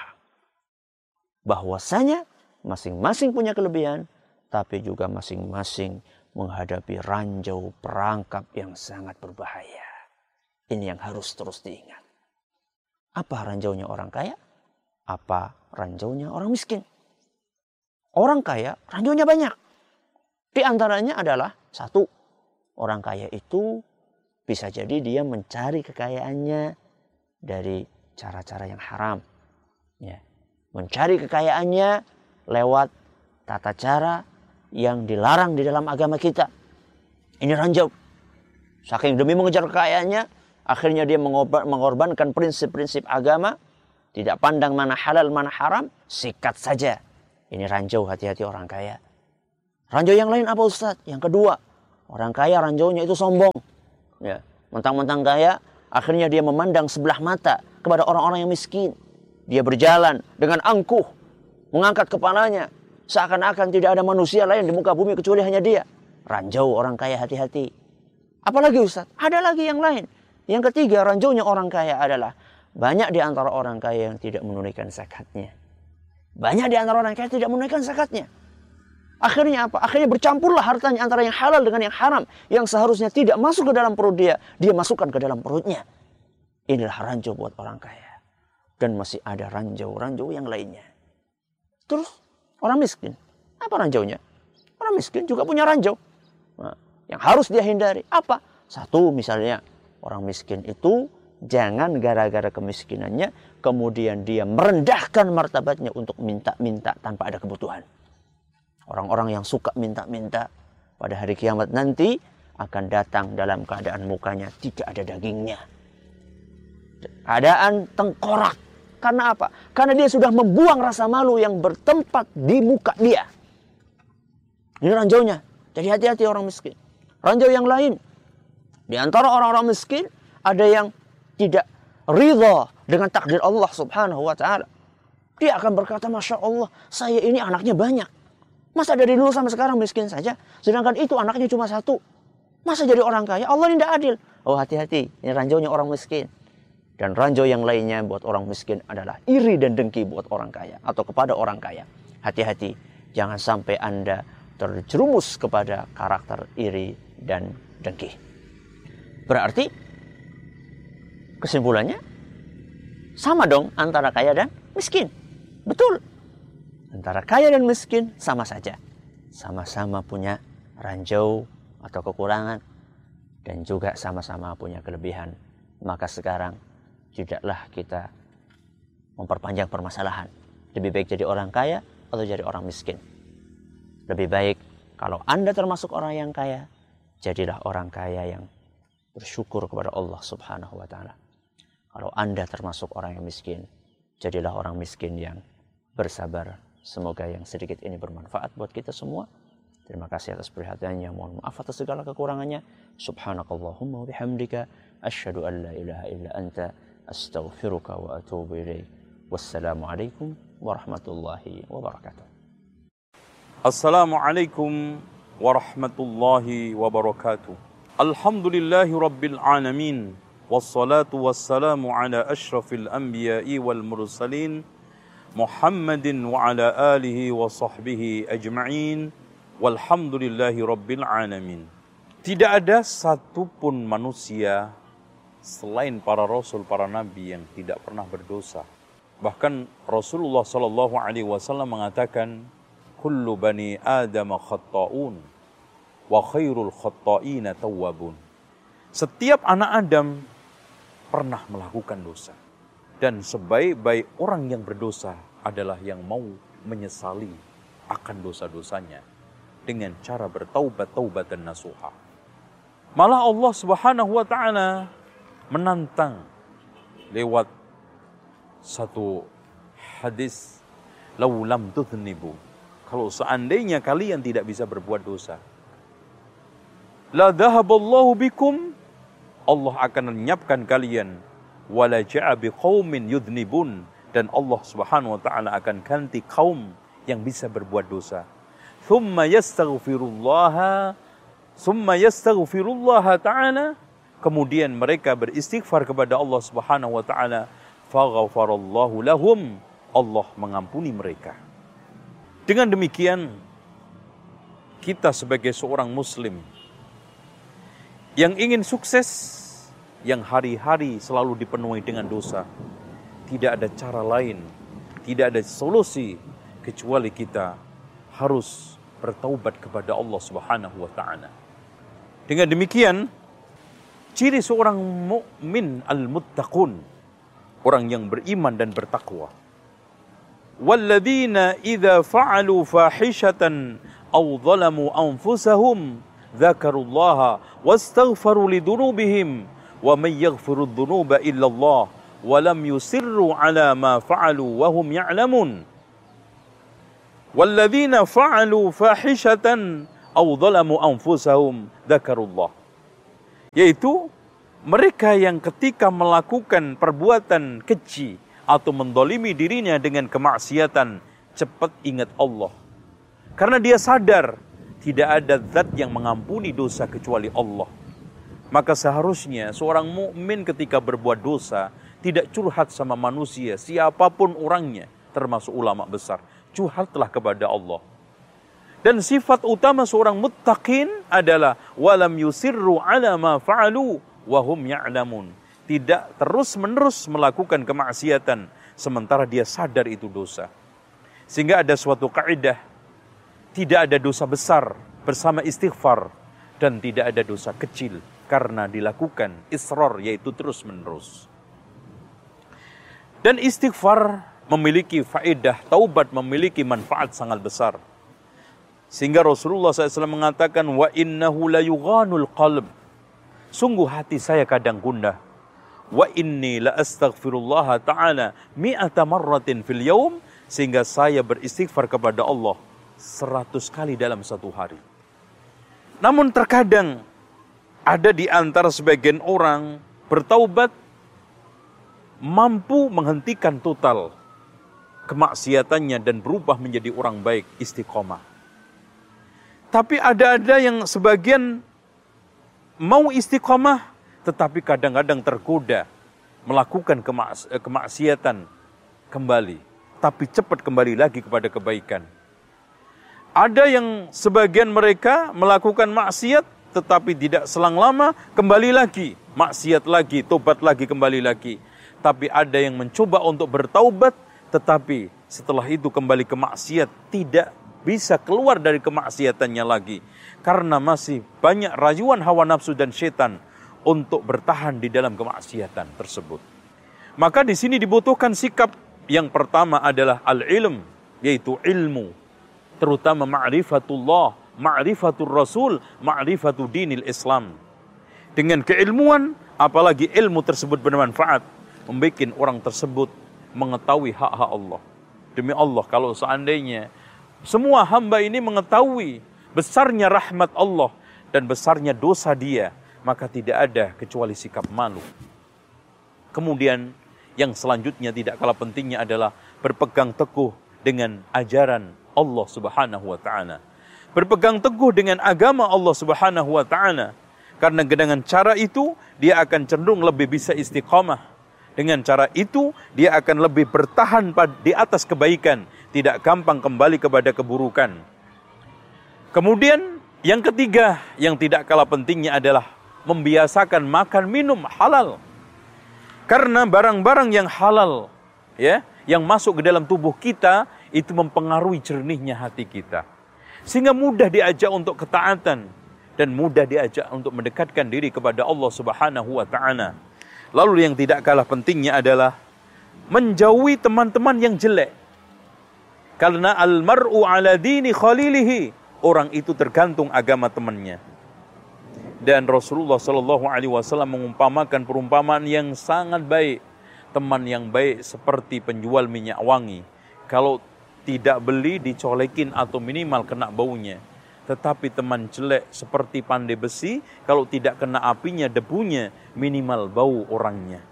bahwasanya masing-masing punya kelebihan, tapi juga masing-masing menghadapi ranjau perangkap yang sangat berbahaya. Ini yang harus terus diingat. Apa ranjaunya orang kaya? Apa ranjaunya orang miskin? Orang kaya ranjaunya banyak. Di antaranya adalah satu, orang kaya itu bisa jadi dia mencari kekayaannya dari cara-cara yang haram. Ya. Mencari kekayaannya lewat tata cara yang dilarang di dalam agama kita. Ini ranjau. Saking demi mengejar kekayaannya, Akhirnya dia mengorbankan prinsip-prinsip agama. Tidak pandang mana halal, mana haram. Sikat saja. Ini ranjau, hati-hati orang kaya. Ranjau yang lain apa Ustaz? Yang kedua, orang kaya ranjaunya itu sombong. Ya, mentang-mentang kaya, akhirnya dia memandang sebelah mata kepada orang-orang yang miskin. Dia berjalan dengan angkuh, mengangkat kepalanya. Seakan-akan tidak ada manusia lain di muka bumi kecuali hanya dia. Ranjau orang kaya, hati-hati. Apalagi Ustaz? Ada lagi yang lain. Yang ketiga, ranjaunya orang kaya adalah banyak di antara orang kaya yang tidak menunaikan zakatnya. Banyak di antara orang kaya tidak menunaikan zakatnya. Akhirnya apa? Akhirnya bercampurlah hartanya antara yang halal dengan yang haram. Yang seharusnya tidak masuk ke dalam perut dia, dia masukkan ke dalam perutnya. Inilah ranjau buat orang kaya. Dan masih ada ranjau-ranjau yang lainnya. Terus orang miskin, apa ranjaunya? Orang miskin juga punya ranjau. Nah, yang harus dia hindari apa? Satu misalnya, orang miskin itu jangan gara-gara kemiskinannya kemudian dia merendahkan martabatnya untuk minta-minta tanpa ada kebutuhan. Orang-orang yang suka minta-minta pada hari kiamat nanti akan datang dalam keadaan mukanya tidak ada dagingnya. Keadaan tengkorak. Karena apa? Karena dia sudah membuang rasa malu yang bertempat di muka dia. Ini ranjaunya. Jadi hati-hati orang miskin. Ranjau yang lain. Di antara orang-orang miskin ada yang tidak ridha dengan takdir Allah subhanahu wa ta'ala. Dia akan berkata, Masya Allah, saya ini anaknya banyak. Masa dari dulu sampai sekarang miskin saja? Sedangkan itu anaknya cuma satu. Masa jadi orang kaya? Allah ini tidak adil. Oh hati-hati, ini ranjaunya orang miskin. Dan ranjau yang lainnya buat orang miskin adalah iri dan dengki buat orang kaya. Atau kepada orang kaya. Hati-hati, jangan sampai Anda terjerumus kepada karakter iri dan dengki. Berarti kesimpulannya sama dong antara kaya dan miskin. Betul. Antara kaya dan miskin sama saja. Sama-sama punya ranjau atau kekurangan. Dan juga sama-sama punya kelebihan. Maka sekarang tidaklah kita memperpanjang permasalahan. Lebih baik jadi orang kaya atau jadi orang miskin. Lebih baik kalau Anda termasuk orang yang kaya, jadilah orang kaya yang bersyukur kepada Allah subhanahu wa ta'ala. Kalau Anda termasuk orang yang miskin, jadilah orang miskin yang bersabar. Semoga yang sedikit ini bermanfaat buat kita semua. Terima kasih atas perhatiannya. Mohon maaf atas segala kekurangannya. Subhanakallahumma wa bihamdika. Asyhadu an la ilaha illa anta. Astaghfiruka wa atubu ilaik. Wassalamualaikum warahmatullahi wabarakatuh. Assalamualaikum warahmatullahi wabarakatuh. Alhamdulillahi rabbil alamin. Wassalatu wassalamu ala ashrafil anbiya'i wal mursalin. Muhammadin wa ala alihi wa sahbihi ajma'in. Walhamdulillahi rabbil alamin. Tidak ada satupun manusia selain para rasul, para nabi yang tidak pernah berdosa. Bahkan Rasulullah sallallahu alaihi wasallam mengatakan, kullu bani Adam khatta'un wa khairul khatta'ina tawwabun. Setiap anak Adam pernah melakukan dosa. Dan sebaik-baik orang yang berdosa adalah yang mau menyesali akan dosa-dosanya dengan cara bertaubat dan nasuha. Malah Allah subhanahu wa ta'ala menantang lewat satu hadis, lau lam tuthnibu, kalau seandainya kalian tidak bisa berbuat dosa, la dhahaballahu bikum, Allah akan lenyapkan kalian, wala ja'a biqaumin yudhnibun, dan Allah subhanahu wa ta'ala akan ganti kaum yang bisa berbuat dosa. Thumma yastaghfirullaha ta'ala, kemudian mereka beristighfar kepada Allah subhanahu wa ta'ala, faghfarallahu lahum, Allah mengampuni mereka. Dengan demikian, kita sebagai seorang muslim yang ingin sukses, yang hari-hari selalu dipenuhi dengan dosa, tidak ada cara lain, tidak ada solusi kecuali kita harus bertaubat kepada Allah subhanahu wa ta'ala. Dengan demikian, ciri seorang mukmin al-muttaqun, orang yang beriman dan bertakwa. Walladzina idza fa'alu fahishatan aw zalamu anfusahum dzakarullaha wastaghfaru lidunubihim wa may yaghfiru dzunuba illallah wa lam yusirru ala ma fa'alu wa hum ya'lamun. Walladzina fa'alu fahishatan aw dhalamu anfusahum dzakarullah. Yaitu mereka yang ketika melakukan perbuatan keji atau mendolimi dirinya dengan kemaksiatan, cepat ingat Allah. Karena dia sadar tidak ada zat yang mengampuni dosa kecuali Allah. Maka seharusnya seorang mukmin ketika berbuat dosa tidak curhat sama manusia, siapapun orangnya, termasuk ulama besar. Curhatlah kepada Allah. Dan sifat utama seorang muttaqin adalah walam yusirru ala ma fa'alu wahum ya'lamun. Tidak terus-menerus melakukan kemaksiatan sementara dia sadar itu dosa. Sehingga ada suatu kaidah, tidak ada dosa besar bersama istighfar dan tidak ada dosa kecil karena dilakukan israr, yaitu terus-menerus. Dan istighfar memiliki faedah, taubat memiliki manfaat sangat besar. Sehingga Rasulullah SAW mengatakan wa innahu la yughanul qalb. Sungguh hati saya kadang gundah. Wa inni la astaghfirullah ta'ala mi'ata marratin fil yaum. Sehingga saya beristighfar kepada Allah 100 kali dalam satu hari. Namun terkadang ada di antara sebagian orang bertaubat mampu menghentikan total kemaksiatannya dan berubah menjadi orang baik, istiqomah. Tapi ada yang sebagian mau istiqomah, tetapi kadang-kadang tergoda melakukan kemaksiatan kembali, tapi cepat kembali lagi kepada kebaikan. Ada yang sebagian mereka melakukan maksiat, tetapi tidak selang lama kembali lagi, maksiat lagi, tobat lagi, kembali lagi. Tapi ada yang mencoba untuk bertaubat, tetapi setelah itu kembali ke maksiat, tidak bisa keluar dari kemaksiatannya lagi. Karena masih banyak rayuan hawa nafsu dan setan untuk bertahan di dalam kemaksiatan tersebut. Maka di sini dibutuhkan sikap yang pertama adalah al-ilm, yaitu ilmu. Terutama ma'rifatullah, ma'rifatul rasul, ma'rifatul dinil Islam. Dengan keilmuan, apalagi ilmu tersebut bermanfaat, membuat orang tersebut mengetahui hak-hak Allah. Demi Allah, kalau seandainya semua hamba ini mengetahui besarnya rahmat Allah dan besarnya dosa dia, maka tidak ada kecuali sikap malu. Kemudian yang selanjutnya tidak kalah pentingnya adalah berpegang teguh dengan ajaran Allah Subhanahu wa taala. Berpegang teguh dengan agama Allah Subhanahu wa taala. Karena dengan cara itu dia akan cenderung lebih bisa istiqamah. Dengan cara itu dia akan lebih bertahan di atas kebaikan, tidak gampang kembali kepada keburukan. Kemudian yang ketiga yang tidak kalah pentingnya adalah membiasakan makan minum halal. Karena barang-barang yang halal ya, yang masuk ke dalam tubuh kita itu mempengaruhi jernihnya hati kita. Sehingga mudah diajak untuk ketaatan dan mudah diajak untuk mendekatkan diri kepada Allah Subhanahu wa taala. Lalu yang tidak kalah pentingnya adalah menjauhi teman-teman yang jelek. Karena al-mar'u ala dini khalilihi, orang itu tergantung agama temannya. Dan Rasulullah SAW mengumpamakan perumpamaan yang sangat baik. Teman yang baik seperti penjual minyak wangi. Kalau tidak beli dicolekin atau minimal kena baunya. Tetapi teman jelek seperti pandai besi, kalau tidak kena apinya, debunya, minimal bau orangnya.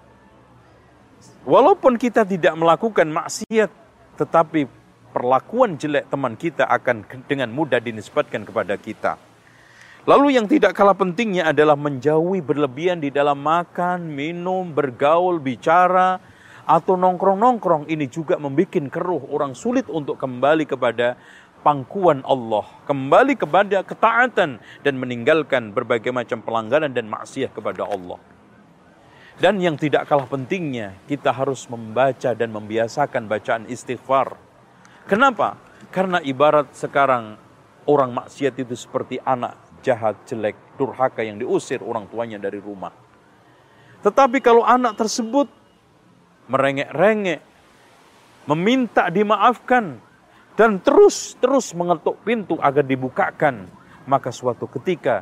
Walaupun kita tidak melakukan maksiat, tetapi perlakuan jelek teman kita akan dengan mudah dinisbatkan kepada kita. Lalu yang tidak kalah pentingnya adalah menjauhi berlebihan di dalam makan, minum, bergaul, bicara, atau nongkrong-nongkrong. Ini juga membuat keruh, orang sulit untuk kembali kepada pangkuan Allah, kembali kepada ketaatan dan meninggalkan berbagai macam pelanggaran dan maksiat kepada Allah. Dan yang tidak kalah pentingnya, kita harus membaca dan membiasakan bacaan istighfar. Kenapa? Karena ibarat sekarang orang maksiat itu seperti anak jahat, jelek, durhaka yang diusir orang tuanya dari rumah. Tetapi kalau anak tersebut merengek-rengek, meminta dimaafkan, dan terus mengetuk pintu agar dibukakan, maka suatu ketika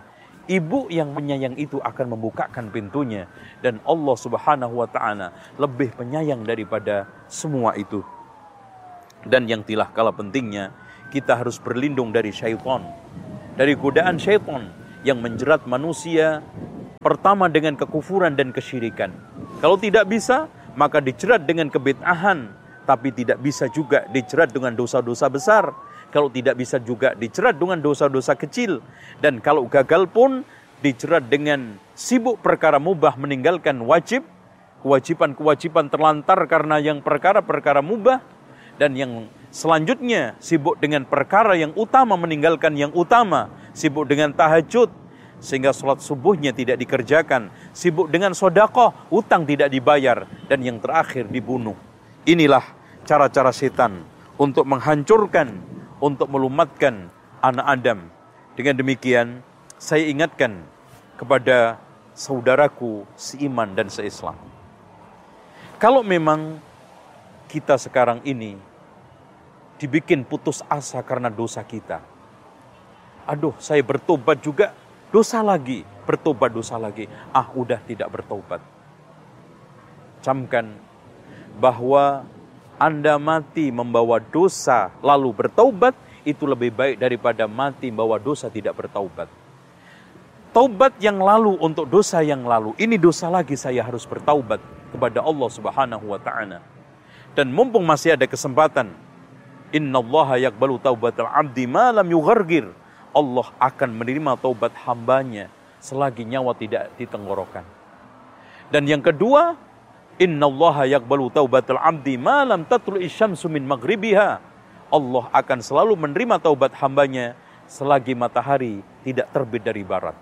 Ibu yang penyayang itu akan membukakan pintunya. Dan Allah Subhanahu wa ta'ala lebih penyayang daripada semua itu. Dan yang tidak kalah pentingnya, kita harus berlindung dari syaitan. Dari godaan syaitan yang menjerat manusia pertama dengan kekufuran dan kesyirikan. Kalau tidak bisa, maka dijerat dengan kebid'ahan. Tapi tidak bisa juga dijerat dengan dosa-dosa besar. Kalau tidak bisa juga dijerat dengan dosa-dosa kecil. Dan kalau gagal pun dijerat dengan sibuk perkara mubah meninggalkan wajib. Kewajiban-kewajiban terlantar karena yang perkara-perkara mubah. Dan yang selanjutnya sibuk dengan perkara yang utama meninggalkan yang utama. Sibuk dengan tahajud sehingga sholat subuhnya tidak dikerjakan. Sibuk dengan sedekah, utang tidak dibayar. Dan yang terakhir dibunuh. Inilah cara-cara setan untuk menghancurkan, untuk melumatkan anak Adam. Dengan demikian, saya ingatkan kepada saudaraku seiman dan seislam. Kalau memang kita sekarang ini dibikin putus asa karena dosa kita. Aduh, saya bertobat juga, dosa lagi. Bertobat dosa lagi. Udah tidak bertobat. Camkan bahwa Anda mati membawa dosa lalu bertaubat, itu lebih baik daripada mati membawa dosa tidak bertaubat. Taubat yang lalu untuk dosa yang lalu, ini dosa lagi saya harus bertaubat kepada Allah Subhanahu wa ta'ala. Dan mumpung masih ada kesempatan, innallaha yaqbalu taubatal abdi ma lam yughargir. Allah akan menerima taubat hambanya selagi nyawa tidak di tenggorokan. Dan yang kedua, innallaha yaqbalu taubatal abdi ma lam tatlu'i syamsu min maghribiha. Allah akan selalu menerima taubat hambanya selagi matahari tidak terbit dari barat.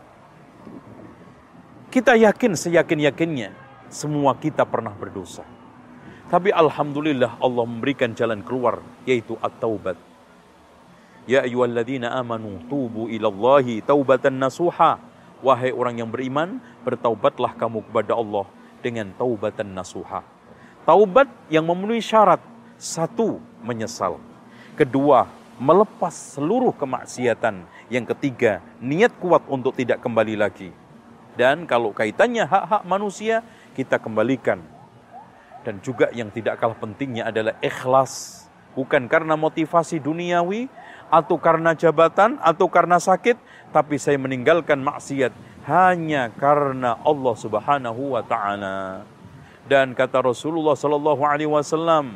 Kita yakin seyakin-yakinnya semua kita pernah berdosa. Tapi alhamdulillah Allah memberikan jalan keluar, yaitu at-taubat. Ya ayyuhalladzina amanu tubu ilallahi taubatan nasuha. Wahai orang yang beriman, bertaubatlah kamu kepada Allah dengan taubatan nasuha. Taubat yang memenuhi syarat. 1, menyesal. 2, melepas seluruh kemaksiatan. Yang 3, niat kuat untuk tidak kembali lagi. Dan kalau kaitannya hak-hak manusia, kita kembalikan. Dan juga yang tidak kalah pentingnya adalah ikhlas. Bukan karena motivasi duniawi, atau karena jabatan, atau karena sakit, tapi saya meninggalkan maksiat hanya karena Allah Subhanahu wa ta'ala. Dan kata Rasulullah sallallahu alaihi wasallam,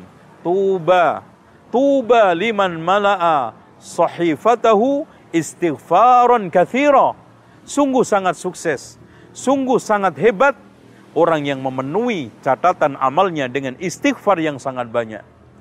tuba liman mala'a sahifatahu istighfaran katsira. Sungguh sangat sukses, sungguh sangat hebat orang yang memenuhi catatan amalnya dengan istighfar yang sangat banyak.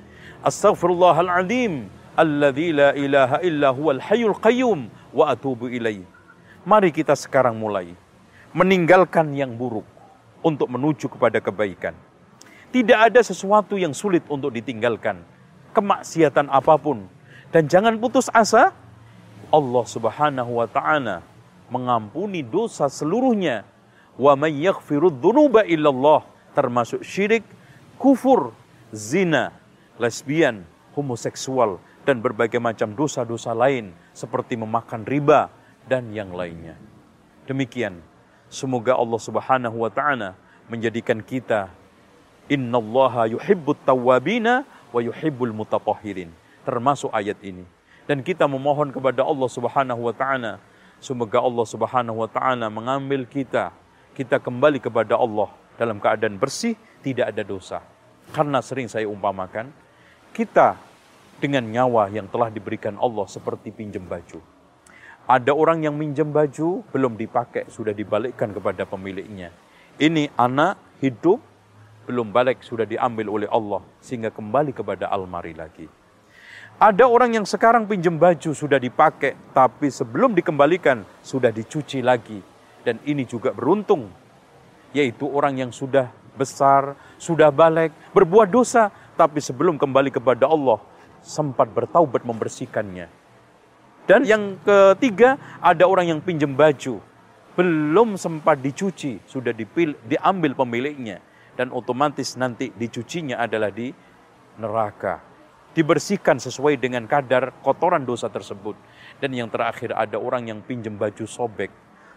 Astaghfirullahaladzim alladzi la ilaha illa huwal hayyul qayyum wa atubu ilaih. Mari kita sekarang mulai meninggalkan yang buruk untuk menuju kepada kebaikan. Tidak ada sesuatu yang sulit untuk ditinggalkan, kemaksiatan apapun. Dan jangan putus asa, Allah Subhanahu wa ta'ala mengampuni dosa seluruhnya. Wa may yaghfirudz dzunuba illallah, termasuk syirik, kufur, zina, lesbian, homoseksual, dan berbagai macam dosa-dosa lain seperti memakan riba dan yang lainnya. Demikian, semoga Allah Subhanahu wa ta'ala menjadikan kita innallaha yuhibbut tawwabina wa yuhibbul mutatahhirin, termasuk ayat ini. Dan kita memohon kepada Allah Subhanahu wa ta'ala, semoga Allah Subhanahu wa ta'ala mengambil kita kembali kepada Allah dalam keadaan bersih, tidak ada dosa. Karena sering saya umpamakan, kita dengan nyawa yang telah diberikan Allah seperti pinjam baju. Ada orang yang minjam baju, belum dipakai, sudah dibalikkan kepada pemiliknya. Ini anak hidup, belum balik, sudah diambil oleh Allah, sehingga kembali kepada almari lagi. Ada orang yang sekarang pinjam baju, sudah dipakai, tapi sebelum dikembalikan, sudah dicuci lagi. Dan ini juga beruntung, yaitu orang yang sudah besar, sudah balik, berbuat dosa, tapi sebelum kembali kepada Allah, sempat bertaubat membersihkannya. Dan yang ketiga, ada orang yang pinjam baju, belum sempat dicuci, sudah diambil pemiliknya. Dan otomatis nanti dicucinya adalah di neraka. Dibersihkan sesuai dengan kadar kotoran dosa tersebut. Dan yang terakhir, ada orang yang pinjam baju sobek.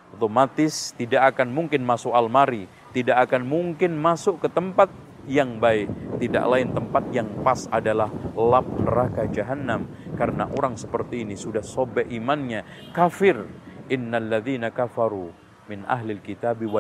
otomatis tidak akan mungkin masuk almari, tidak akan mungkin masuk ke tempat yang baik. Tidak lain tempat yang pas adalah lap neraka jahanam. Karena orang seperti ini sudah sobek imannya, kafir. Innal ladzina kafaru min ahlil kitabi wal